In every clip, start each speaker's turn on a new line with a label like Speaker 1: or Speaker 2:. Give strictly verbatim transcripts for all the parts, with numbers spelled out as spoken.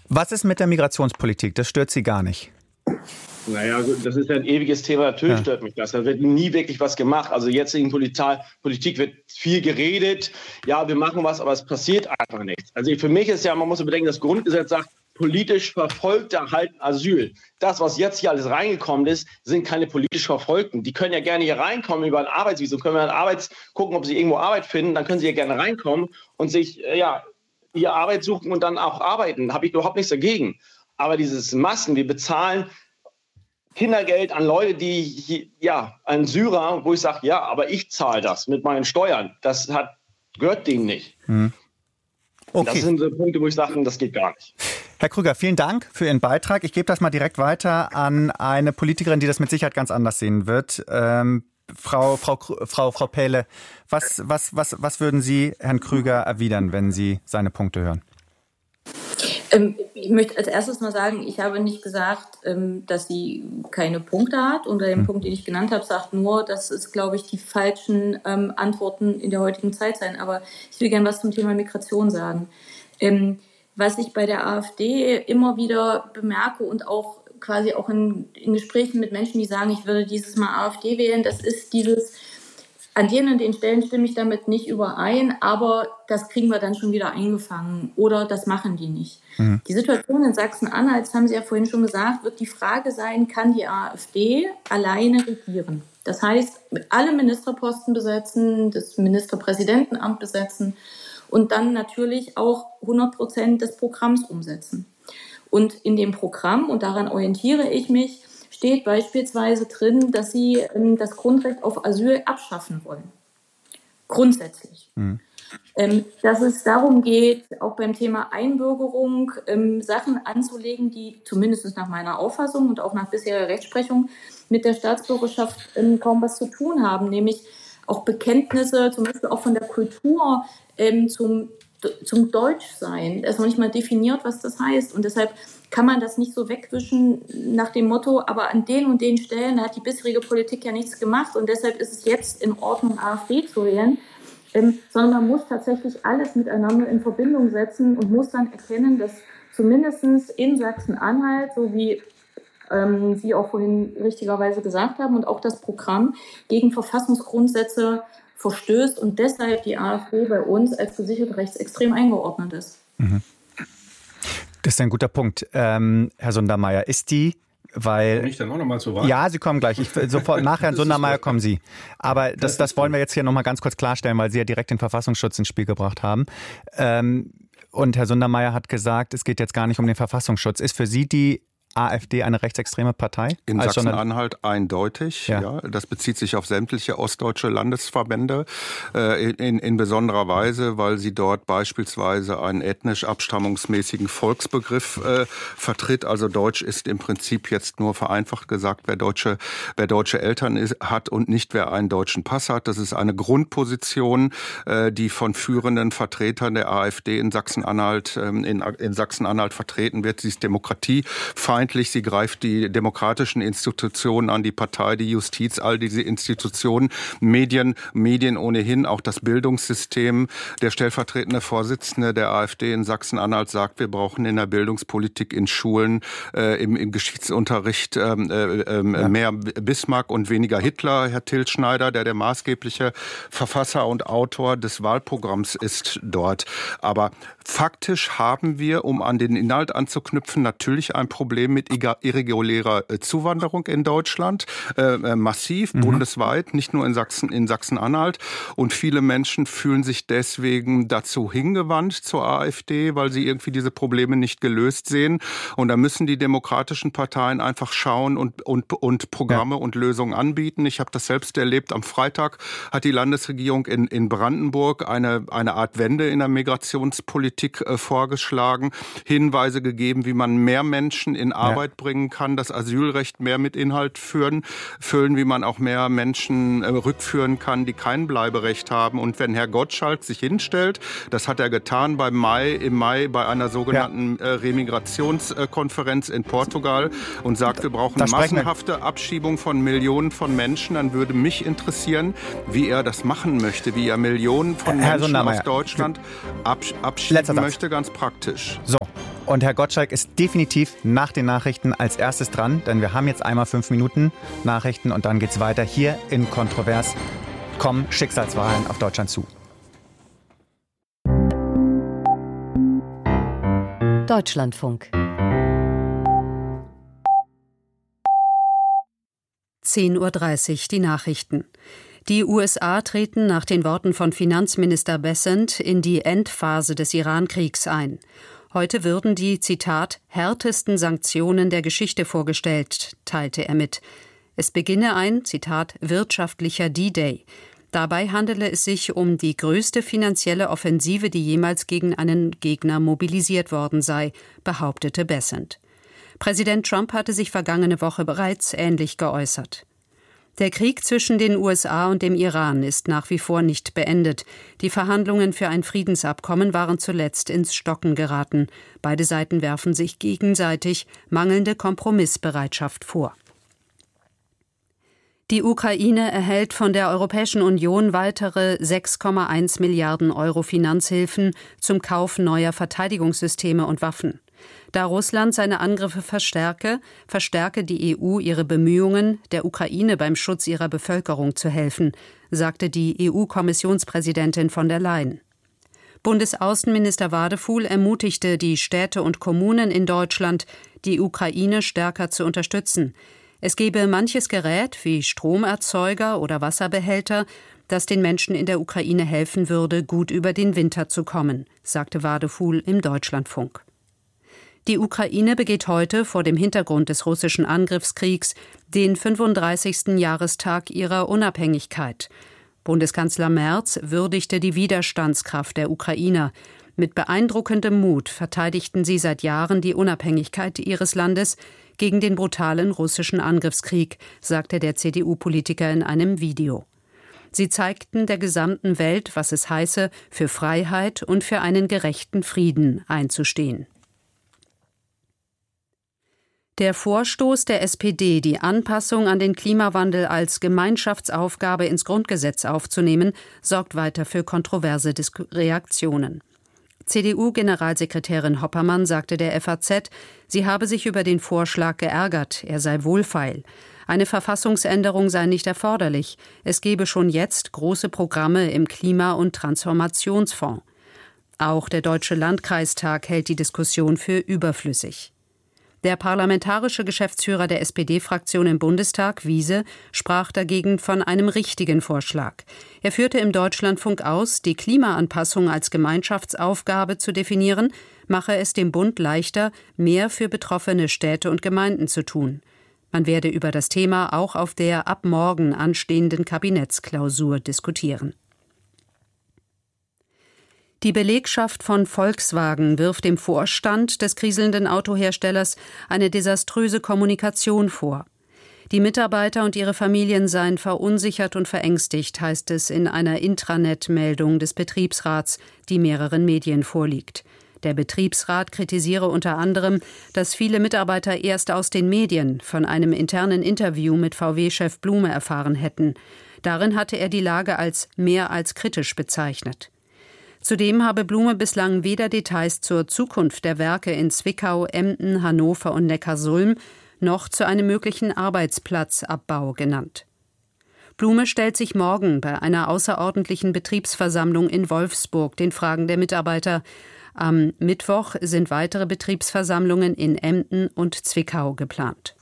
Speaker 1: Was ist mit der Migrationspolitik? Das stört Sie gar nicht?
Speaker 2: Naja, das ist ja ein ewiges Thema. Natürlich ja. stört mich das. Da wird nie wirklich was gemacht. Also jetzt in Politik wird viel geredet. Ja, wir machen was, aber es passiert einfach nichts. Also für mich ist ja, man muss bedenken, das Grundgesetz sagt, politisch Verfolgte erhalten Asyl. Das, was jetzt hier alles reingekommen ist, sind keine politisch Verfolgten. Die können ja gerne hier reinkommen über ein Arbeitsvisum. Können wir an Arbeits gucken, ob sie irgendwo Arbeit finden. Dann können sie ja gerne reinkommen und sich, ja, hier Arbeit suchen und dann auch arbeiten. Da habe ich überhaupt nichts dagegen. Aber dieses Massen, wir bezahlen Kindergeld an Leute, die, ja, an Syrer, wo ich sage, ja, aber ich zahle das mit meinen Steuern. Das hat, gehört denen nicht. Hm. Okay. Das sind so Punkte, wo ich sage, das geht gar nicht.
Speaker 1: Herr Krüger, vielen Dank für Ihren Beitrag. Ich gebe das mal direkt weiter an eine Politikerin, die das mit Sicherheit ganz anders sehen wird. Ähm, Frau, Frau, Frau, Frau Pähle, was, was, was, was würden Sie Herrn Krüger erwidern, wenn Sie seine Punkte hören?
Speaker 3: Ähm, ich möchte als erstes mal sagen, ich habe nicht gesagt, ähm, dass sie keine Punkte hat. Unter dem hm. Punkt, den ich genannt habe, sagt nur, dass es, glaube ich, die falschen ähm, Antworten in der heutigen Zeit seien. Aber ich will gerne was zum Thema Migration sagen. Ähm, was ich bei der AfD immer wieder bemerke und auch quasi auch in, in Gesprächen mit Menschen, die sagen, ich würde dieses Mal AfD wählen, das ist dieses, an den und den Stellen stimme ich damit nicht überein, aber das kriegen wir dann schon wieder eingefangen oder das machen die nicht. Mhm. Die Situation in Sachsen-Anhalt, das haben Sie ja vorhin schon gesagt, wird die Frage sein, kann die AfD alleine regieren? Das heißt, alle Ministerposten besetzen, das Ministerpräsidentenamt besetzen und dann natürlich auch hundert Prozent des Programms umsetzen. Und in dem Programm, und daran orientiere ich mich, steht beispielsweise drin, dass sie ähm, das Grundrecht auf Asyl abschaffen wollen. Grundsätzlich. Mhm. Ähm, dass es darum geht, auch beim Thema Einbürgerung ähm, Sachen anzulegen, die zumindest nach meiner Auffassung und auch nach bisheriger Rechtsprechung mit der Staatsbürgerschaft ähm, kaum was zu tun haben, nämlich auch Bekenntnisse, zum Beispiel auch von der Kultur ähm, zum, zum Deutschsein. Es ist noch nicht mal definiert, was das heißt. Und deshalb kann man das nicht so wegwischen nach dem Motto, aber an den und den Stellen hat die bisherige Politik ja nichts gemacht und deshalb ist es jetzt in Ordnung, AfD zu wählen. Ähm, sondern man muss tatsächlich alles miteinander in Verbindung setzen und muss dann erkennen, dass zumindest in Sachsen-Anhalt, so wie ähm, Sie auch vorhin richtigerweise gesagt haben, und auch das Programm gegen Verfassungsgrundsätze verstößt und deshalb die AfD bei uns als gesichert rechtsextrem eingeordnet ist.
Speaker 1: Mhm. Das ist ein guter Punkt. Ähm, Herr Sundermeier, ist die, weil...
Speaker 4: Komme ich dann auch nochmal zur Wahl?
Speaker 1: Ja, Sie kommen gleich. Ich, sofort nach Herrn Sundermeier kommen Sie. Aber das, das wollen wir jetzt hier nochmal ganz kurz klarstellen, weil Sie ja direkt den Verfassungsschutz ins Spiel gebracht haben. Ähm, und Herr Sundermeier hat gesagt, es geht jetzt gar nicht um den Verfassungsschutz. Ist für Sie die AfD eine rechtsextreme Partei?
Speaker 5: In Sachsen-Anhalt eindeutig. Ja. ja. Das bezieht sich auf sämtliche ostdeutsche Landesverbände äh, in, in besonderer Weise, weil sie dort beispielsweise einen ethnisch-abstammungsmäßigen Volksbegriff äh, vertritt. Also Deutsch ist im Prinzip jetzt nur vereinfacht gesagt, wer deutsche, wer deutsche Eltern ist, hat und nicht wer einen deutschen Pass hat. Das ist eine Grundposition, äh, die von führenden Vertretern der AfD in Sachsen-Anhalt äh, in, in Sachsen-Anhalt vertreten wird. Sie ist demokratiefeindlich. Sie greift die demokratischen Institutionen an, die Partei, die Justiz, all diese Institutionen, Medien, Medien ohnehin, auch das Bildungssystem. Der stellvertretende Vorsitzende der AfD in Sachsen-Anhalt sagt, wir brauchen in der Bildungspolitik in Schulen, äh, im, im Geschichtsunterricht äh, äh, ja. mehr Bismarck und weniger Hitler. Herr Tilschneider, der der maßgebliche Verfasser und Autor des Wahlprogramms ist dort. Aber faktisch haben wir, um an den Inhalt anzuknüpfen, natürlich ein Problem mit irregulärer Zuwanderung in Deutschland, äh, massiv, mhm. bundesweit, nicht nur in Sachsen, in Sachsen-Anhalt. Und viele Menschen fühlen sich deswegen dazu hingewandt zur AfD, weil sie irgendwie diese Probleme nicht gelöst sehen. Und da müssen die demokratischen Parteien einfach schauen und, und, und Programme ja. und Lösungen anbieten. Ich habe das selbst erlebt. Am Freitag hat die Landesregierung in, in Brandenburg eine, eine Art Wende in der Migrationspolitik äh, vorgeschlagen, Hinweise gegeben, wie man mehr Menschen in Arbeit ja. bringen kann, das Asylrecht mehr mit Inhalt führen, füllen, wie man auch mehr Menschen äh, rückführen kann, die kein Bleiberecht haben. Und wenn Herr Gottschalk sich hinstellt, das hat er getan beim Mai, im Mai bei einer sogenannten ja. äh, Remigrationskonferenz in Portugal und sagt, wir brauchen massenhafte Abschiebung von Millionen von Menschen, dann würde mich interessieren, wie er das machen möchte, wie er Millionen von
Speaker 1: Herr
Speaker 5: Menschen
Speaker 1: Sundermeier.
Speaker 5: aus Deutschland absch- abschieben möchte, ganz praktisch.
Speaker 1: So. Und Herr Gottschalk ist definitiv nach den Nachrichten als erstes dran, denn wir haben jetzt einmal fünf Minuten Nachrichten und dann geht's weiter hier in Kontrovers. Kommen Schicksalswahlen auf Deutschland zu.
Speaker 4: Deutschlandfunk. zehn Uhr dreißig, die Nachrichten. Die U S A treten nach den Worten von Finanzminister Bessent in die Endphase des Iran-Kriegs ein. Heute würden die, Zitat, härtesten Sanktionen der Geschichte vorgestellt, teilte er mit. Es beginne ein, Zitat, wirtschaftlicher D-Day. Dabei handele es sich um die größte finanzielle Offensive, die jemals gegen einen Gegner mobilisiert worden sei, behauptete Bessent. Präsident Trump hatte sich vergangene Woche bereits ähnlich geäußert. Der Krieg zwischen den U S A und dem Iran ist nach wie vor nicht beendet. Die Verhandlungen für ein Friedensabkommen waren zuletzt ins Stocken geraten. Beide Seiten werfen sich gegenseitig mangelnde Kompromissbereitschaft vor. Die Ukraine erhält von der Europäischen Union weitere sechs Komma eins Milliarden Euro Finanzhilfen zum Kauf neuer Verteidigungssysteme und Waffen. Da Russland seine Angriffe verstärke, verstärke die E U ihre Bemühungen, der Ukraine beim Schutz ihrer Bevölkerung zu helfen, sagte die E U-Kommissionspräsidentin von der Leyen. Bundesaußenminister Wadefuhl ermutigte die Städte und Kommunen in Deutschland, die Ukraine stärker zu unterstützen. Es gebe manches Gerät wie Stromerzeuger oder Wasserbehälter, das den Menschen in der Ukraine helfen würde, gut über den Winter zu kommen, sagte Wadefuhl im Deutschlandfunk. Die Ukraine begeht heute vor dem Hintergrund des russischen Angriffskriegs den fünfunddreißigsten Jahrestag ihrer Unabhängigkeit. Bundeskanzler Merz würdigte die Widerstandskraft der Ukrainer. Mit beeindruckendem Mut verteidigten sie seit Jahren die Unabhängigkeit ihres Landes gegen den brutalen russischen Angriffskrieg, sagte der C D U-Politiker in einem Video. Sie zeigten der gesamten Welt, was es heiße, für Freiheit und für einen gerechten Frieden einzustehen. Der Vorstoß der S P D, die Anpassung an den Klimawandel als Gemeinschaftsaufgabe ins Grundgesetz aufzunehmen, sorgt weiter für kontroverse Dis- Reaktionen. C D U-Generalsekretärin Hoppermann sagte der F A Z, sie habe sich über den Vorschlag geärgert, er sei wohlfeil. Eine Verfassungsänderung sei nicht erforderlich. Es gebe schon jetzt große Programme im Klima- und Transformationsfonds. Auch der Deutsche Landkreistag hält die Diskussion für überflüssig. Der parlamentarische Geschäftsführer der S P D-Fraktion im Bundestag, Wiese, sprach dagegen von einem richtigen Vorschlag. Er führte im Deutschlandfunk aus, die Klimaanpassung als Gemeinschaftsaufgabe zu definieren, mache es dem Bund leichter, mehr für betroffene Städte und Gemeinden zu tun. Man werde über das Thema auch auf der ab morgen anstehenden Kabinettsklausur diskutieren. Die Belegschaft von Volkswagen wirft dem Vorstand des kriselnden Autoherstellers eine desaströse Kommunikation vor. Die Mitarbeiter und ihre Familien seien verunsichert und verängstigt, heißt es in einer Intranet-Meldung des Betriebsrats, die mehreren Medien vorliegt. Der Betriebsrat kritisiere unter anderem, dass viele Mitarbeiter erst aus den Medien von einem internen Interview mit V W-Chef Blume erfahren hätten. Darin hatte er die Lage als mehr als kritisch bezeichnet. Zudem habe Blume bislang weder Details zur Zukunft der Werke in Zwickau, Emden, Hannover und Neckarsulm noch zu einem möglichen Arbeitsplatzabbau genannt. Blume stellt sich morgen bei einer außerordentlichen Betriebsversammlung in Wolfsburg den Fragen der Mitarbeiter. Am Mittwoch sind weitere Betriebsversammlungen in Emden und Zwickau geplant.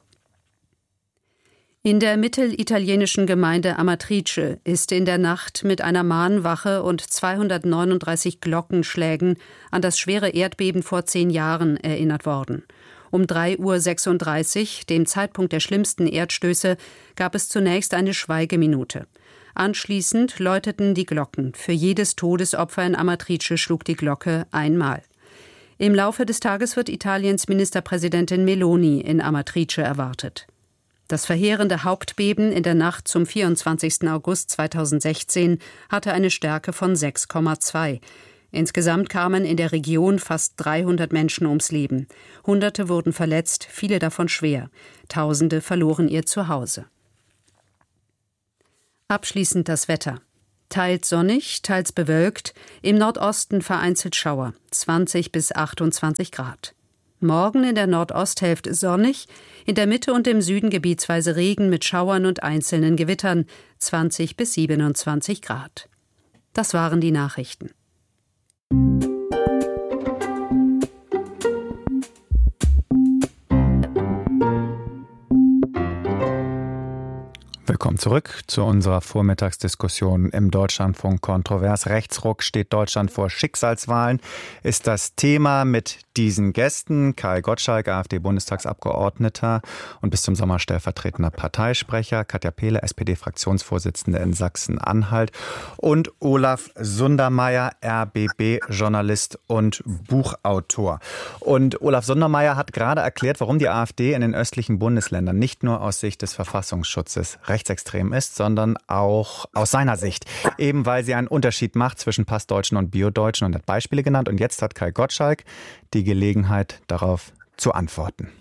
Speaker 4: In der mittelitalienischen Gemeinde Amatrice ist in der Nacht mit einer Mahnwache und zweihundertneununddreißig Glockenschlägen an das schwere Erdbeben vor zehn Jahren erinnert worden. Um drei Uhr sechsunddreißig, dem Zeitpunkt der schlimmsten Erdstöße, gab es zunächst eine Schweigeminute. Anschließend läuteten die Glocken. Für jedes Todesopfer in Amatrice schlug die Glocke einmal. Im Laufe des Tages wird Italiens Ministerpräsidentin Meloni in Amatrice erwartet. Das verheerende Hauptbeben in der Nacht zum vierundzwanzigsten August zweitausendsechzehn hatte eine Stärke von sechs Komma zwei. Insgesamt kamen in der Region fast dreihundert Menschen ums Leben. Hunderte wurden verletzt, viele davon schwer. Tausende verloren ihr Zuhause. Abschließend das Wetter. Teils sonnig, teils bewölkt, im Nordosten vereinzelt Schauer, zwanzig bis achtundzwanzig Grad. Morgen in der Nordosthälfte sonnig, in der Mitte und im Süden gebietsweise Regen mit Schauern und einzelnen Gewittern, zwanzig bis siebenundzwanzig Grad. Das waren die Nachrichten.
Speaker 1: Willkommen zurück zu unserer Vormittagsdiskussion im Deutschlandfunk Kontrovers. Rechtsruck, steht Deutschland vor Schicksalswahlen, ist das Thema mit diesen Gästen. Kai Gottschalk, AfD-Bundestagsabgeordneter und bis zum Sommer stellvertretender Parteisprecher. Katja Pehle, S P D-Fraktionsvorsitzende in Sachsen-Anhalt. Und Olaf Sundermeier, R B B-Journalist und Buchautor. Und Olaf Sundermeier hat gerade erklärt, warum die AfD in den östlichen Bundesländern nicht nur aus Sicht des Verfassungsschutzes rechtsextrem ist, sondern auch aus seiner Sicht. Eben weil sie einen Unterschied macht zwischen Passdeutschen und Biodeutschen und hat Beispiele genannt. Und jetzt hat Kai Gottschalk die Gelegenheit, darauf zu antworten.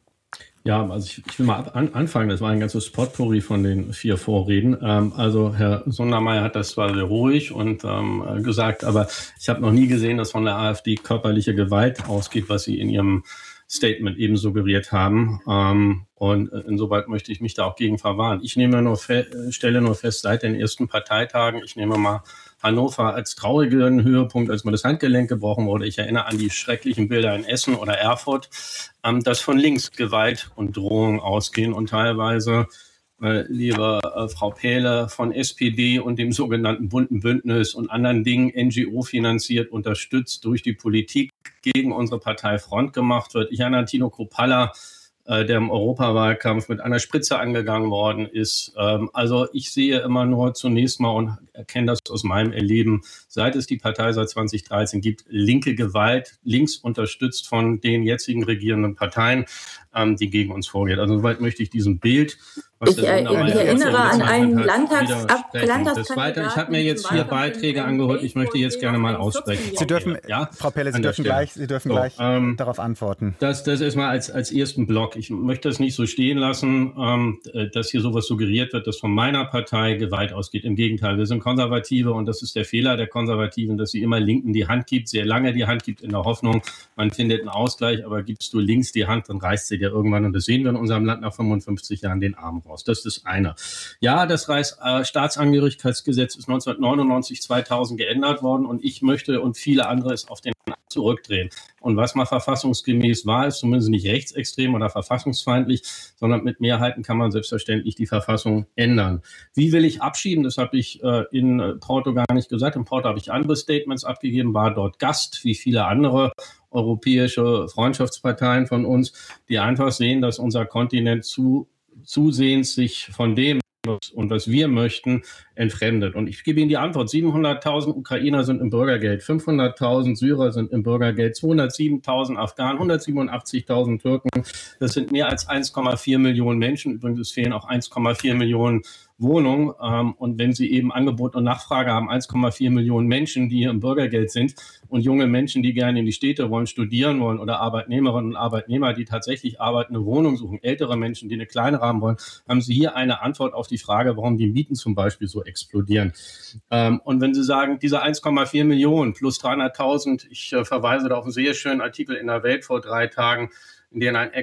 Speaker 6: Ja, also ich, ich will mal an, anfangen. Das war ein ganzes Potpourri von den vier Vorreden. Ähm, also Herr Sundermeier hat das zwar sehr ruhig und ähm, gesagt, aber ich habe noch nie gesehen, dass von der AfD körperliche Gewalt ausgeht, was sie in ihrem Statement eben suggeriert haben. Ähm, und insoweit möchte ich mich da auch gegen verwahren. Ich nehme nur fe- stelle nur fest, seit den ersten Parteitagen, ich nehme mal Hannover als traurigen Höhepunkt, als mir das Handgelenk gebrochen wurde. Ich erinnere an die schrecklichen Bilder in Essen oder Erfurt, ähm, dass von links Gewalt und Drohung ausgehen und teilweise, äh, liebe äh, Frau Pehle, von S P D und dem sogenannten bunten Bündnis und anderen Dingen N G O finanziert, unterstützt durch die Politik gegen unsere Partei Front gemacht wird. Ich erinnere an Tino Kruppalla, äh, der im Europawahlkampf mit einer Spritze angegangen worden ist. Ähm, also ich sehe immer nur zunächst mal und erkenne das aus meinem Erleben, seit es die Partei seit zwanzig dreizehn gibt, linke Gewalt, links unterstützt von den jetzigen regierenden Parteien, ähm, die gegen uns vorgeht. Also soweit möchte ich diesem Bild, was
Speaker 3: ich,
Speaker 6: der
Speaker 3: ich erinnere an einen Landtags
Speaker 6: Das Weiter, ich habe mir jetzt hier Beiträge angehört, ich möchte jetzt gerne mal aussprechen.
Speaker 1: Sie dürfen, ja? Frau Pelle, Sie dürfen gleich, Sie dürfen so, gleich ähm, darauf antworten.
Speaker 6: Das, das ist mal als, als ersten Block. Ich möchte das nicht so stehen lassen, ähm, dass hier sowas suggeriert wird, dass von meiner Partei Gewalt ausgeht. Im Gegenteil, wir sind Konservative und das ist der Fehler der Konservativen, dass sie immer Linken die Hand gibt, sehr lange die Hand gibt in der Hoffnung, man findet einen Ausgleich, aber gibst du links die Hand, dann reißt sie dir irgendwann, und das sehen wir in unserem Land nach fünfundfünfzig Jahren, den Arm raus. Das ist das eine. Ja, das Reichs- äh, Staatsangehörigkeitsgesetz ist neunzehnhundertneunundneunzig zweitausend geändert worden und ich möchte und viele andere es auf den zurückdrehen. Und was mal verfassungsgemäß war, ist zumindest nicht rechtsextrem oder verfassungsfeindlich, sondern mit Mehrheiten kann man selbstverständlich die Verfassung ändern. Wie will ich abschieben? Das habe ich äh, in äh, Porto gar nicht gesagt. In Porto habe ich andere Statements abgegeben, war dort Gast, wie viele andere europäische Freundschaftsparteien von uns, die einfach sehen, dass unser Kontinent zu, zusehends sich von dem und was wir möchten, entfremdet. Und ich gebe Ihnen die Antwort. siebenhunderttausend Ukrainer sind im Bürgergeld, fünfhunderttausend Syrer sind im Bürgergeld, zweihundertsiebentausend Afghanen, hundertsiebenundachtzigtausend Türken. Das sind mehr als eins Komma vier Millionen Menschen. Übrigens, es fehlen auch eins Komma vier Millionen Wohnungen. Und wenn Sie eben Angebot und Nachfrage haben, eins Komma vier Millionen Menschen, die hier im Bürgergeld sind und junge Menschen, die gerne in die Städte wollen, studieren wollen oder Arbeitnehmerinnen und Arbeitnehmer, die tatsächlich Arbeit, eine Wohnung suchen, ältere Menschen, die eine kleinere haben wollen, haben Sie hier eine Antwort auf die Frage, warum die Mieten zum Beispiel so explodieren. Und wenn Sie sagen, diese eins Komma vier Millionen plus dreihunderttausend, ich verweise da auf einen sehr schönen Artikel in der Welt vor drei Tagen, in dem ein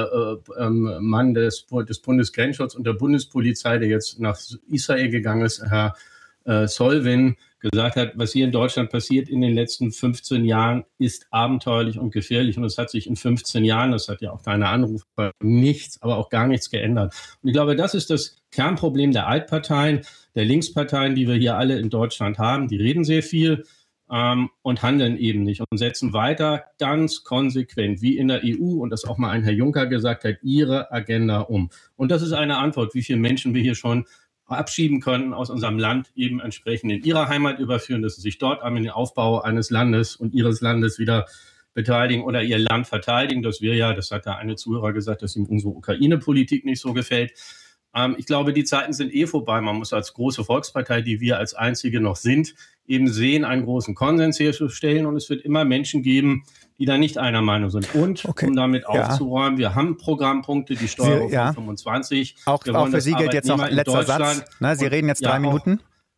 Speaker 6: Ex-Mann des, des Bundesgrenzschutzes und der Bundespolizei, der jetzt nach Israel gegangen ist, Herr äh, Solvin, gesagt hat, was hier in Deutschland passiert in den letzten fünfzehn Jahren, ist abenteuerlich und gefährlich. Und es hat sich in fünfzehn Jahren, das hat ja auch deine Anrufe, nichts, aber auch gar nichts geändert. Und ich glaube, das ist das Kernproblem der Altparteien, der Linksparteien, die wir hier alle in Deutschland haben. Die reden sehr viel ähm, und handeln eben nicht und setzen weiter ganz konsequent, wie in der E U, und das auch mal ein Herr Juncker gesagt hat, ihre Agenda um. Und das ist eine Antwort, wie viele Menschen wir hier schon abschieben können aus unserem Land, eben entsprechend in ihrer Heimat überführen, dass sie sich dort an den Aufbau eines Landes und ihres Landes wieder beteiligen oder ihr Land verteidigen. Das wir ja, das hat da eine Zuhörer gesagt, dass ihm unsere Ukraine-Politik nicht so gefällt. Ähm, ich glaube, die Zeiten sind eh vorbei. Man muss als große Volkspartei, die wir als einzige noch sind, eben sehen, einen großen Konsens herzustellen, und es wird immer Menschen geben, die da nicht einer Meinung sind. Und okay. um damit ja. aufzuräumen, wir haben Programmpunkte, die Steuer
Speaker 1: ja.
Speaker 6: fünfundzwanzig.
Speaker 1: Auch, auch für Sie gilt jetzt noch letzter Satz. Na, Sie reden jetzt drei ja, Minuten.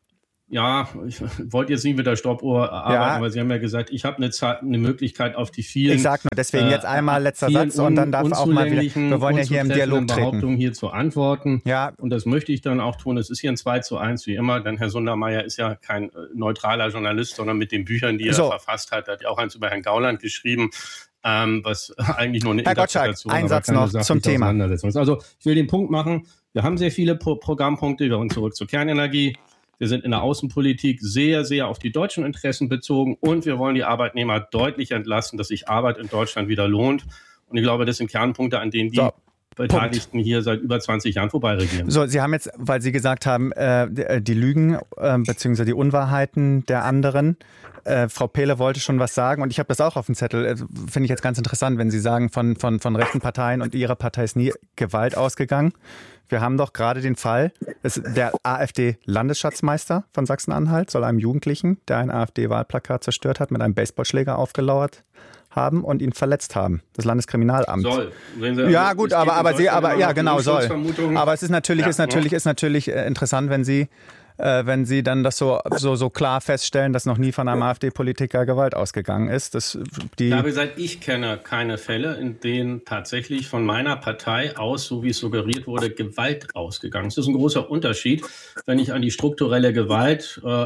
Speaker 6: Ja, ich wollte jetzt nicht mit der Stoppuhr arbeiten, ja. aber Sie haben ja gesagt, ich habe eine, eine Möglichkeit auf die vielen...
Speaker 1: Ich sag nur, deswegen jetzt einmal letzter Satz und dann darf auch mal wieder... Wir wollen ja hier im Dialog treten.
Speaker 6: Behauptungen hier zu antworten. Ja. Und das möchte ich dann auch tun. Es ist hier ein zwei zu eins wie immer, denn Herr Sundermeier ist ja kein neutraler Journalist, sondern mit den Büchern, die er so. verfasst hat, hat ja auch eins über Herrn Gauland geschrieben, ähm, was eigentlich nur eine
Speaker 1: Herr Gottschalk, ein Satz noch zum Thema.
Speaker 6: Also ich will den Punkt machen, wir haben sehr viele Pro- Programmpunkte, wir wollen zurück zur Kernenergie. Wir sind in der Außenpolitik sehr, sehr auf die deutschen Interessen bezogen und wir wollen die Arbeitnehmer deutlich entlasten, dass sich Arbeit in Deutschland wieder lohnt. Und ich glaube, das sind Kernpunkte, an denen die so, Beteiligten Punkt. hier seit über zwanzig Jahren vorbeiregieren.
Speaker 1: So, Sie haben jetzt, weil Sie gesagt haben, äh, die Lügen äh, bzw. die Unwahrheiten der anderen. Äh, Frau Pehle wollte schon was sagen und ich habe das auch auf dem Zettel. Äh, Finde ich jetzt ganz interessant, wenn Sie sagen, von, von, von rechten Parteien und Ihrer Partei ist nie Gewalt ausgegangen. Wir haben doch gerade den Fall, dass der AfD-Landesschatzmeister von Sachsen-Anhalt soll einem Jugendlichen, der ein AfD-Wahlplakat zerstört hat, mit einem Baseballschläger aufgelauert haben und ihn verletzt haben. Das Landeskriminalamt.
Speaker 6: Soll.
Speaker 1: Wenn Sie, ja, gut, aber, aber Sie, aber, ja, genau, soll. Aber es ist natürlich, ja, ist natürlich, ist natürlich interessant, wenn Sie, äh, wenn Sie dann das so, so, so klar feststellen, dass noch nie von einem AfD-Politiker Gewalt ausgegangen ist. Das, die
Speaker 6: ich habe gesagt, ich kenne keine Fälle, in denen tatsächlich von meiner Partei aus, so wie es suggeriert wurde, Gewalt ausgegangen ist. Das ist ein großer Unterschied, wenn ich an die strukturelle Gewalt äh,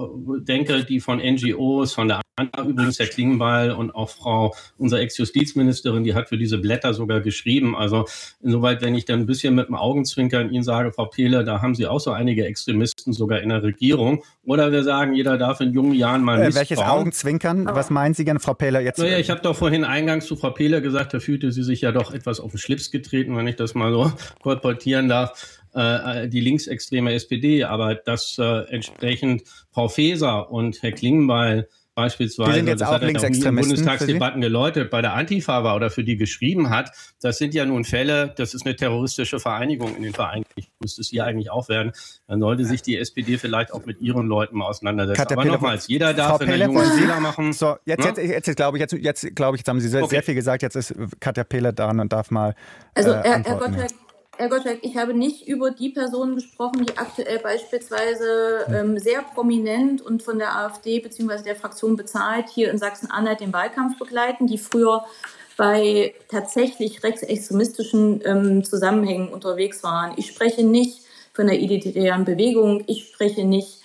Speaker 6: denke, die von N G Os, von der übrigens Herr Klingbeil und auch Frau, unsere Ex-Justizministerin, die hat für diese Blätter sogar geschrieben. Also insoweit, wenn ich dann ein bisschen mit dem Augenzwinkern Ihnen sage, Frau Pehle, da haben Sie auch so einige Extremisten sogar in der Regierung. Oder wir sagen, jeder darf in jungen Jahren mal
Speaker 1: Mist äh, Welches bauen. Augenzwinkern? Was meinen Sie denn, Frau Pehle? Jetzt?
Speaker 6: Naja, ich habe doch vorhin eingangs zu Frau Pehle gesagt, da fühlte sie sich ja doch etwas auf den Schlips getreten, wenn ich das mal so kolportieren darf. Die linksextreme S P D, aber dass äh, entsprechend Frau Faeser und Herr Klingbeil beispielsweise,
Speaker 1: die sind jetzt
Speaker 6: das
Speaker 1: auch
Speaker 6: hat er auch nie in
Speaker 1: Bundestagsdebatten
Speaker 6: geläutet, bei der Antifa war oder für die geschrieben hat, das sind ja nun Fälle, das ist eine terroristische Vereinigung in den Vereinigten, müsste es hier eigentlich auch werden, dann sollte sich die S P D vielleicht auch mit ihren Leuten mal auseinandersetzen.
Speaker 1: Katja
Speaker 6: Aber
Speaker 1: Pehle,
Speaker 6: nochmals, jeder darf in der jungen Fehler machen.
Speaker 1: So, jetzt, jetzt, jetzt, jetzt glaube ich, jetzt, jetzt glaube ich, jetzt haben Sie sehr, okay. sehr viel gesagt, jetzt ist Katja Pehle dran und darf mal
Speaker 3: Also,
Speaker 1: äh,
Speaker 3: Herr, Herr Gottschalk, Herr Gottschalk, ich habe nicht über die Personen gesprochen, die aktuell beispielsweise ähm, sehr prominent und von der AfD bzw. der Fraktion bezahlt hier in Sachsen-Anhalt den Wahlkampf begleiten, die früher bei tatsächlich rechtsextremistischen ähm, Zusammenhängen unterwegs waren. Ich spreche nicht von der identitären Bewegung, ich spreche nicht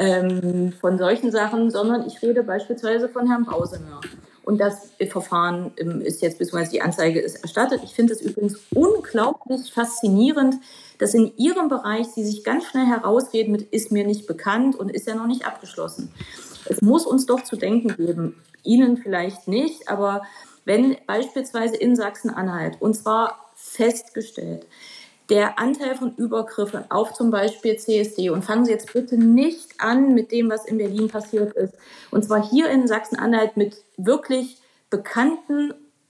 Speaker 3: ähm, von solchen Sachen, sondern ich rede beispielsweise von Herrn Brausener. Und das Verfahren ist jetzt, beziehungsweise die Anzeige ist erstattet. Ich finde es übrigens unglaublich faszinierend, dass in Ihrem Bereich Sie sich ganz schnell herausreden mit, ist mir nicht bekannt und ist ja noch nicht abgeschlossen. Es muss uns doch zu denken geben, Ihnen vielleicht nicht, aber wenn beispielsweise in Sachsen-Anhalt, und zwar festgestellt, der Anteil von Übergriffen auf zum Beispiel C S D, und fangen Sie jetzt bitte nicht an mit dem, was in Berlin passiert ist, und zwar hier in Sachsen-Anhalt mit wirklich bekannten,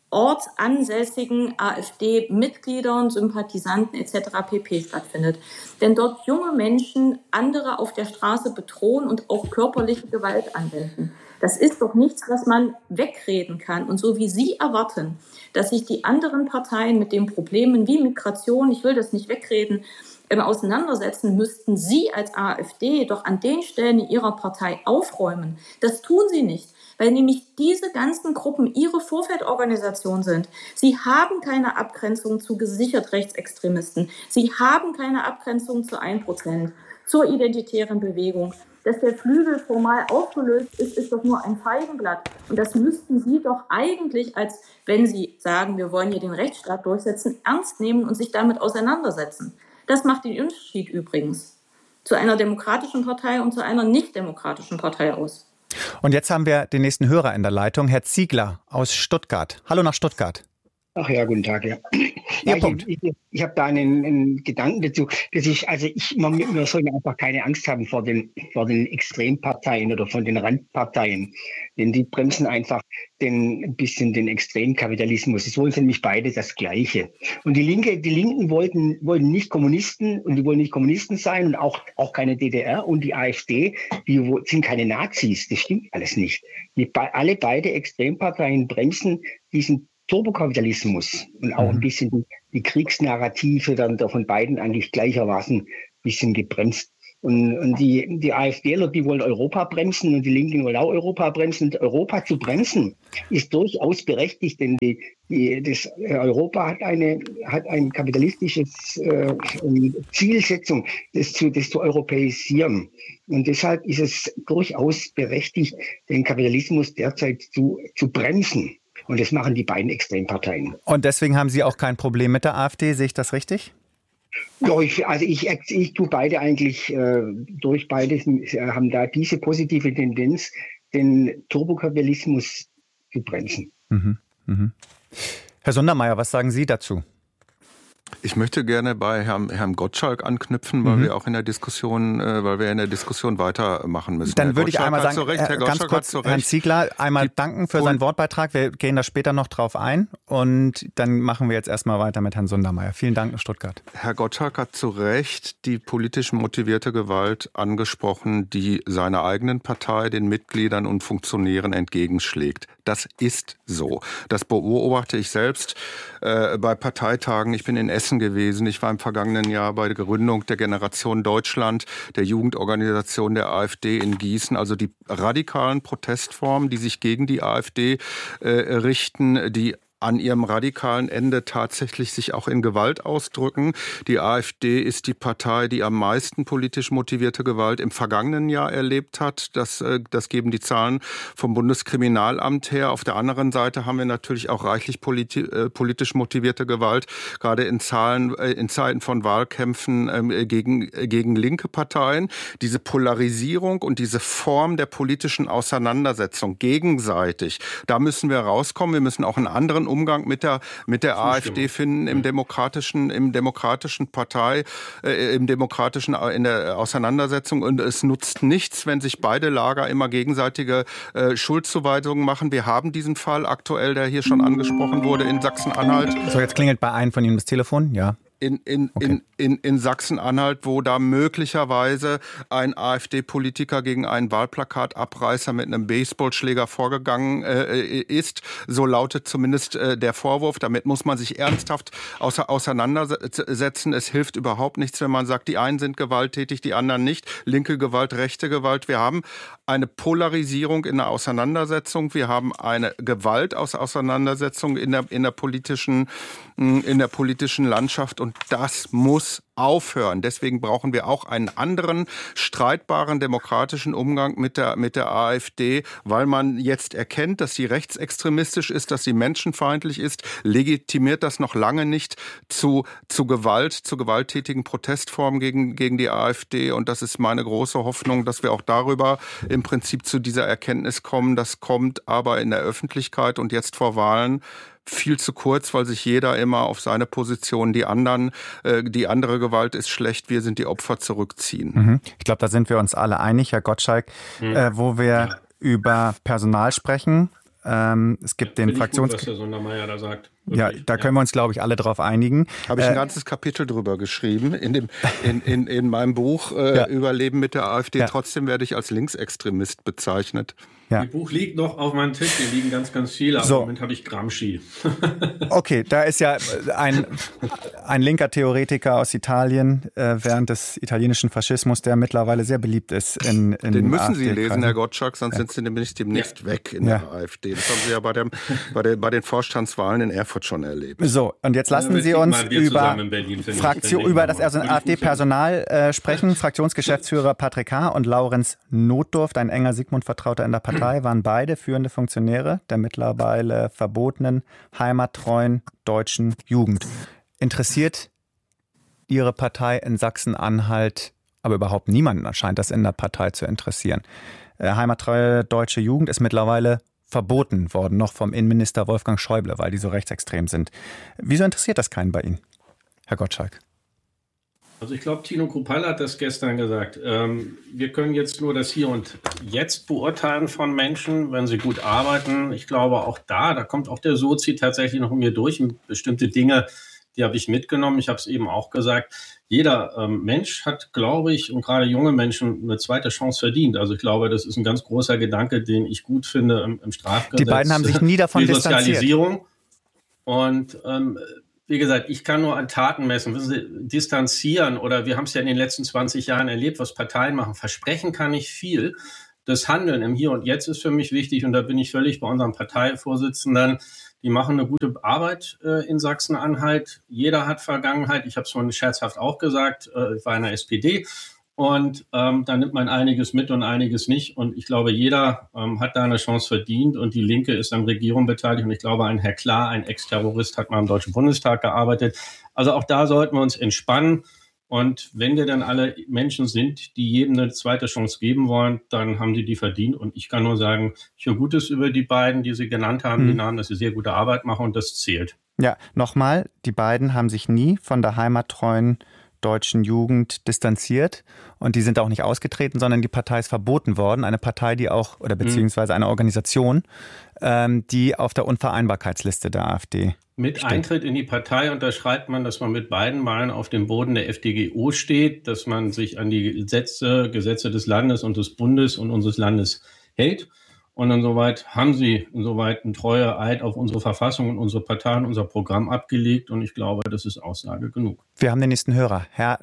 Speaker 3: ortsansässigen AfD-Mitgliedern, Sympathisanten et cetera pp. Stattfindet. Denn dort junge Menschen andere auf der Straße bedrohen und auch körperliche Gewalt anwenden. Das ist doch nichts, was man wegreden kann. Und so wie Sie erwarten, dass sich die anderen Parteien mit den Problemen wie Migration, ich will das nicht wegreden, auseinandersetzen, müssten Sie als AfD doch an den Stellen in Ihrer Partei aufräumen. Das tun Sie nicht, weil nämlich diese ganzen Gruppen Ihre Vorfeldorganisation sind. Sie haben keine Abgrenzung zu gesichert Rechtsextremisten. Sie haben keine Abgrenzung zu ein Prozent, zur identitären Bewegung. Dass der Flügel formal aufgelöst ist, ist doch nur ein Feigenblatt. Und das müssten Sie doch eigentlich, als wenn Sie sagen, wir wollen hier den Rechtsstaat durchsetzen, ernst nehmen und sich damit auseinandersetzen. Das macht den Unterschied übrigens zu einer demokratischen Partei und zu einer nicht-demokratischen Partei aus.
Speaker 1: Und jetzt haben wir den nächsten Hörer in der Leitung, Herr Ziegler aus Stuttgart. Hallo nach Stuttgart.
Speaker 7: Ach ja, guten Tag. Ja. Ja, ich ich, ich habe da einen, einen Gedanken dazu, dass ich, also ich, man, wir sollen einfach keine Angst haben vor den, vor den Extremparteien oder von den Randparteien, denn die bremsen einfach den, ein bisschen den Extremkapitalismus. Es wollen nämlich beide das Gleiche. Und die Linke, die Linken wollten, wollten nicht Kommunisten und die wollen nicht Kommunisten sein und auch, auch keine D D R, und die AfD, die sind keine Nazis. Das stimmt alles nicht. Die, alle beide Extremparteien bremsen diesen Turbokapitalismus und auch ein bisschen die, die Kriegsnarrative werden da von beiden eigentlich gleichermaßen ein bisschen gebremst. Und, und die, die AfDler, die wollen Europa bremsen und die Linken wollen auch Europa bremsen. Und Europa zu bremsen ist durchaus berechtigt, denn die, die, das Europa hat eine hat ein kapitalistisches äh, Zielsetzung, das zu, das zu europäisieren. Und deshalb ist es durchaus berechtigt, den Kapitalismus derzeit zu, zu bremsen. Und das machen die beiden Extremparteien.
Speaker 1: Und deswegen haben Sie auch kein Problem mit der AfD, sehe ich das richtig?
Speaker 7: Ja, ich, also ich, ich tue beide eigentlich äh, durch. Beide haben da diese positive Tendenz, den Turbokapitalismus zu bremsen.
Speaker 1: Mhm, mhm. Herr Sundermeier, was sagen Sie dazu?
Speaker 5: Ich möchte gerne bei Herrn, Herrn Gottschalk anknüpfen, weil mhm. wir auch in der Diskussion, äh, weil wir in der Diskussion weitermachen müssen.
Speaker 1: Dann
Speaker 5: Herr
Speaker 1: würde ich einmal sagen,
Speaker 5: Recht,
Speaker 1: Herr ganz kurz Herrn Ziegler einmal
Speaker 5: Die
Speaker 1: danken für seinen Wortbeitrag. Wir gehen da später noch drauf ein und dann machen wir jetzt erstmal weiter mit Herrn Sundermeier. Vielen Dank, Stuttgart.
Speaker 5: Herr Gottschalk hat zu Recht die politisch motivierte Gewalt angesprochen, die seiner eigenen Partei, den Mitgliedern und Funktionären entgegenschlägt. Das ist so. Das beobachte ich selbst äh, bei Parteitagen. Ich bin in Essen gewesen. Ich war im vergangenen Jahr bei der Gründung der Generation Deutschland, der Jugendorganisation der AfD in Gießen. Also die radikalen Protestformen, die sich gegen die AfD äh, richten, die an ihrem radikalen Ende tatsächlich sich auch in Gewalt ausdrücken. Die AfD ist die Partei, die am meisten politisch motivierte Gewalt im vergangenen Jahr erlebt hat. Das, das geben die Zahlen vom Bundeskriminalamt her. Auf der anderen Seite haben wir natürlich auch reichlich politi- äh, politisch motivierte Gewalt, gerade in Zahlen, äh, in Zeiten von Wahlkämpfen äh, gegen, äh, gegen linke Parteien. Diese Polarisierung und diese Form der politischen Auseinandersetzung gegenseitig, da müssen wir rauskommen. Wir müssen auch einen anderen Umgang mit der mit der AfD finden im demokratischen im demokratischen Partei äh, im demokratischen in der Auseinandersetzung, und es nutzt nichts, wenn sich beide Lager immer gegenseitige äh, Schuldzuweisungen machen. Wir haben diesen Fall aktuell, der hier schon angesprochen wurde, in Sachsen-Anhalt.
Speaker 1: So, jetzt klingelt bei einem von Ihnen das Telefon, ja.
Speaker 5: In, in, okay. in, in, in Sachsen-Anhalt, wo da möglicherweise ein AfD-Politiker gegen einen Wahlplakatabreißer mit einem Baseballschläger vorgegangen äh, ist. So lautet zumindest äh, der Vorwurf. Damit muss man sich ernsthaft außer, auseinandersetzen. Es hilft überhaupt nichts, wenn man sagt, die einen sind gewalttätig, die anderen nicht. Linke Gewalt, rechte Gewalt. Wir haben eine Polarisierung in der Auseinandersetzung. Wir haben eine Gewalt aus Auseinandersetzung in der, in der politischen, in der politischen Landschaft. Und das muss aufhören. Deswegen brauchen wir auch einen anderen, streitbaren demokratischen Umgang mit der, mit der AfD, weil man jetzt erkennt, dass sie rechtsextremistisch ist, dass sie menschenfeindlich ist, legitimiert das noch lange nicht zu, zu Gewalt, zu gewalttätigen Protestformen gegen, gegen die AfD. Und das ist meine große Hoffnung, dass wir auch darüber im Prinzip zu dieser Erkenntnis kommen. Das kommt aber in der Öffentlichkeit und jetzt vor Wahlen viel zu kurz, weil sich jeder immer auf seine Position, die anderen, äh, die andere Gewalt ist schlecht, wir sind die Opfer, zurückziehen.
Speaker 1: Mhm. Ich glaube, da sind wir uns alle einig, Herr Gottschalk, mhm. äh, wo wir ja. über Personal sprechen. Ähm, es gibt ja, den Fraktions...
Speaker 6: Was der Sundermeier da sagt.
Speaker 1: Ja, da können wir uns, glaube ich, alle drauf einigen.
Speaker 5: Habe ich ein äh, ganzes Kapitel drüber geschrieben in dem in, in, in meinem Buch äh, ja. Überleben mit der AfD. Ja. Trotzdem werde ich als Linksextremist bezeichnet.
Speaker 6: Ja. Das Buch liegt noch auf meinem Tisch, hier liegen ganz, ganz viele. Aber so. Im Moment habe ich Gramsci.
Speaker 1: Okay, da ist ja ein, ein linker Theoretiker aus Italien äh, während des italienischen Faschismus, der mittlerweile sehr beliebt ist. In, in
Speaker 5: Den müssen Sie lesen, Herr Gottschalk, sonst ja. sind Sie nämlich demnächst ja. weg in ja. der AfD. Das haben Sie ja bei, dem, bei, der, bei den Vorstandswahlen in Erfurt schon erlebt.
Speaker 1: So, und jetzt lassen ja, Sie uns über, Berlin, Fraktion, ich, über das AfD-Personal äh, sprechen. Fraktionsgeschäftsführer Patrick Haar und Laurenz Notdurft, ein enger Sigmund-Vertrauter in der Partei, waren beide führende Funktionäre der mittlerweile verbotenen heimattreuen deutschen Jugend. Interessiert Ihre Partei in Sachsen-Anhalt, aber überhaupt niemanden scheint das in der Partei zu interessieren. Äh, heimattreue deutsche Jugend ist mittlerweile verboten worden, noch vom Innenminister Wolfgang Schäuble, weil die so rechtsextrem sind. Wieso interessiert das keinen bei Ihnen, Herr Gottschalk?
Speaker 6: Also ich glaube, Tino Kruppalla hat das gestern gesagt. Ähm, wir können jetzt nur das Hier und Jetzt beurteilen von Menschen, wenn sie gut arbeiten. Ich glaube auch da, da kommt auch der Sozi tatsächlich noch in mir durch. Und bestimmte Dinge, die habe ich mitgenommen. Ich habe es eben auch gesagt. Jeder ähm, Mensch hat, glaube ich, und gerade junge Menschen eine zweite Chance verdient. Also ich glaube, das ist ein ganz großer Gedanke, den ich gut finde im, im Strafgesetz.
Speaker 1: Die beiden haben sich nie davon distanziert.
Speaker 6: Sozialisierung. Und ähm, wie gesagt, ich kann nur an Taten messen. Wissen Sie, distanzieren oder wir haben es ja in den letzten zwanzig Jahren erlebt, was Parteien machen. Versprechen kann ich viel. Das Handeln im Hier und Jetzt ist für mich wichtig und da bin ich völlig bei unserem Parteivorsitzenden. Die machen eine gute Arbeit äh, in Sachsen-Anhalt. Jeder hat Vergangenheit. Ich habe es vorhin scherzhaft auch gesagt. Äh, ich war in der S P D und ähm, da nimmt man einiges mit und einiges nicht. Und ich glaube, jeder ähm, hat da eine Chance verdient und die Linke ist an Regierung beteiligt. Und ich glaube, ein Herr Klar, ein Ex-Terrorist, hat mal im Deutschen Bundestag gearbeitet. Also auch da sollten wir uns entspannen. Und wenn wir dann alle Menschen sind, die jedem eine zweite Chance geben wollen, dann haben die die verdient. Und ich kann nur sagen, ich höre Gutes über die beiden, die Sie genannt haben, mhm. die Namen, dass sie sehr gute Arbeit machen und das zählt.
Speaker 1: Ja, nochmal, die beiden haben sich nie von der heimattreuen deutschen Jugend distanziert und die sind auch nicht ausgetreten, sondern die Partei ist verboten worden. Eine Partei, die auch, oder beziehungsweise eine Organisation, ähm, die auf der Unvereinbarkeitsliste der AfD
Speaker 6: Mit steht. Eintritt in die Partei unterschreibt man, dass man mit beiden Beinen auf dem Boden der F D G O steht, dass man sich an die Gesetze, Gesetze des Landes und des Bundes und unseres Landes hält. Und insoweit haben sie insoweit einen treue Eid auf unsere Verfassung und unsere Partei und unser Programm abgelegt. Und ich glaube, das ist Aussage genug.
Speaker 1: Wir haben den nächsten Hörer. Herr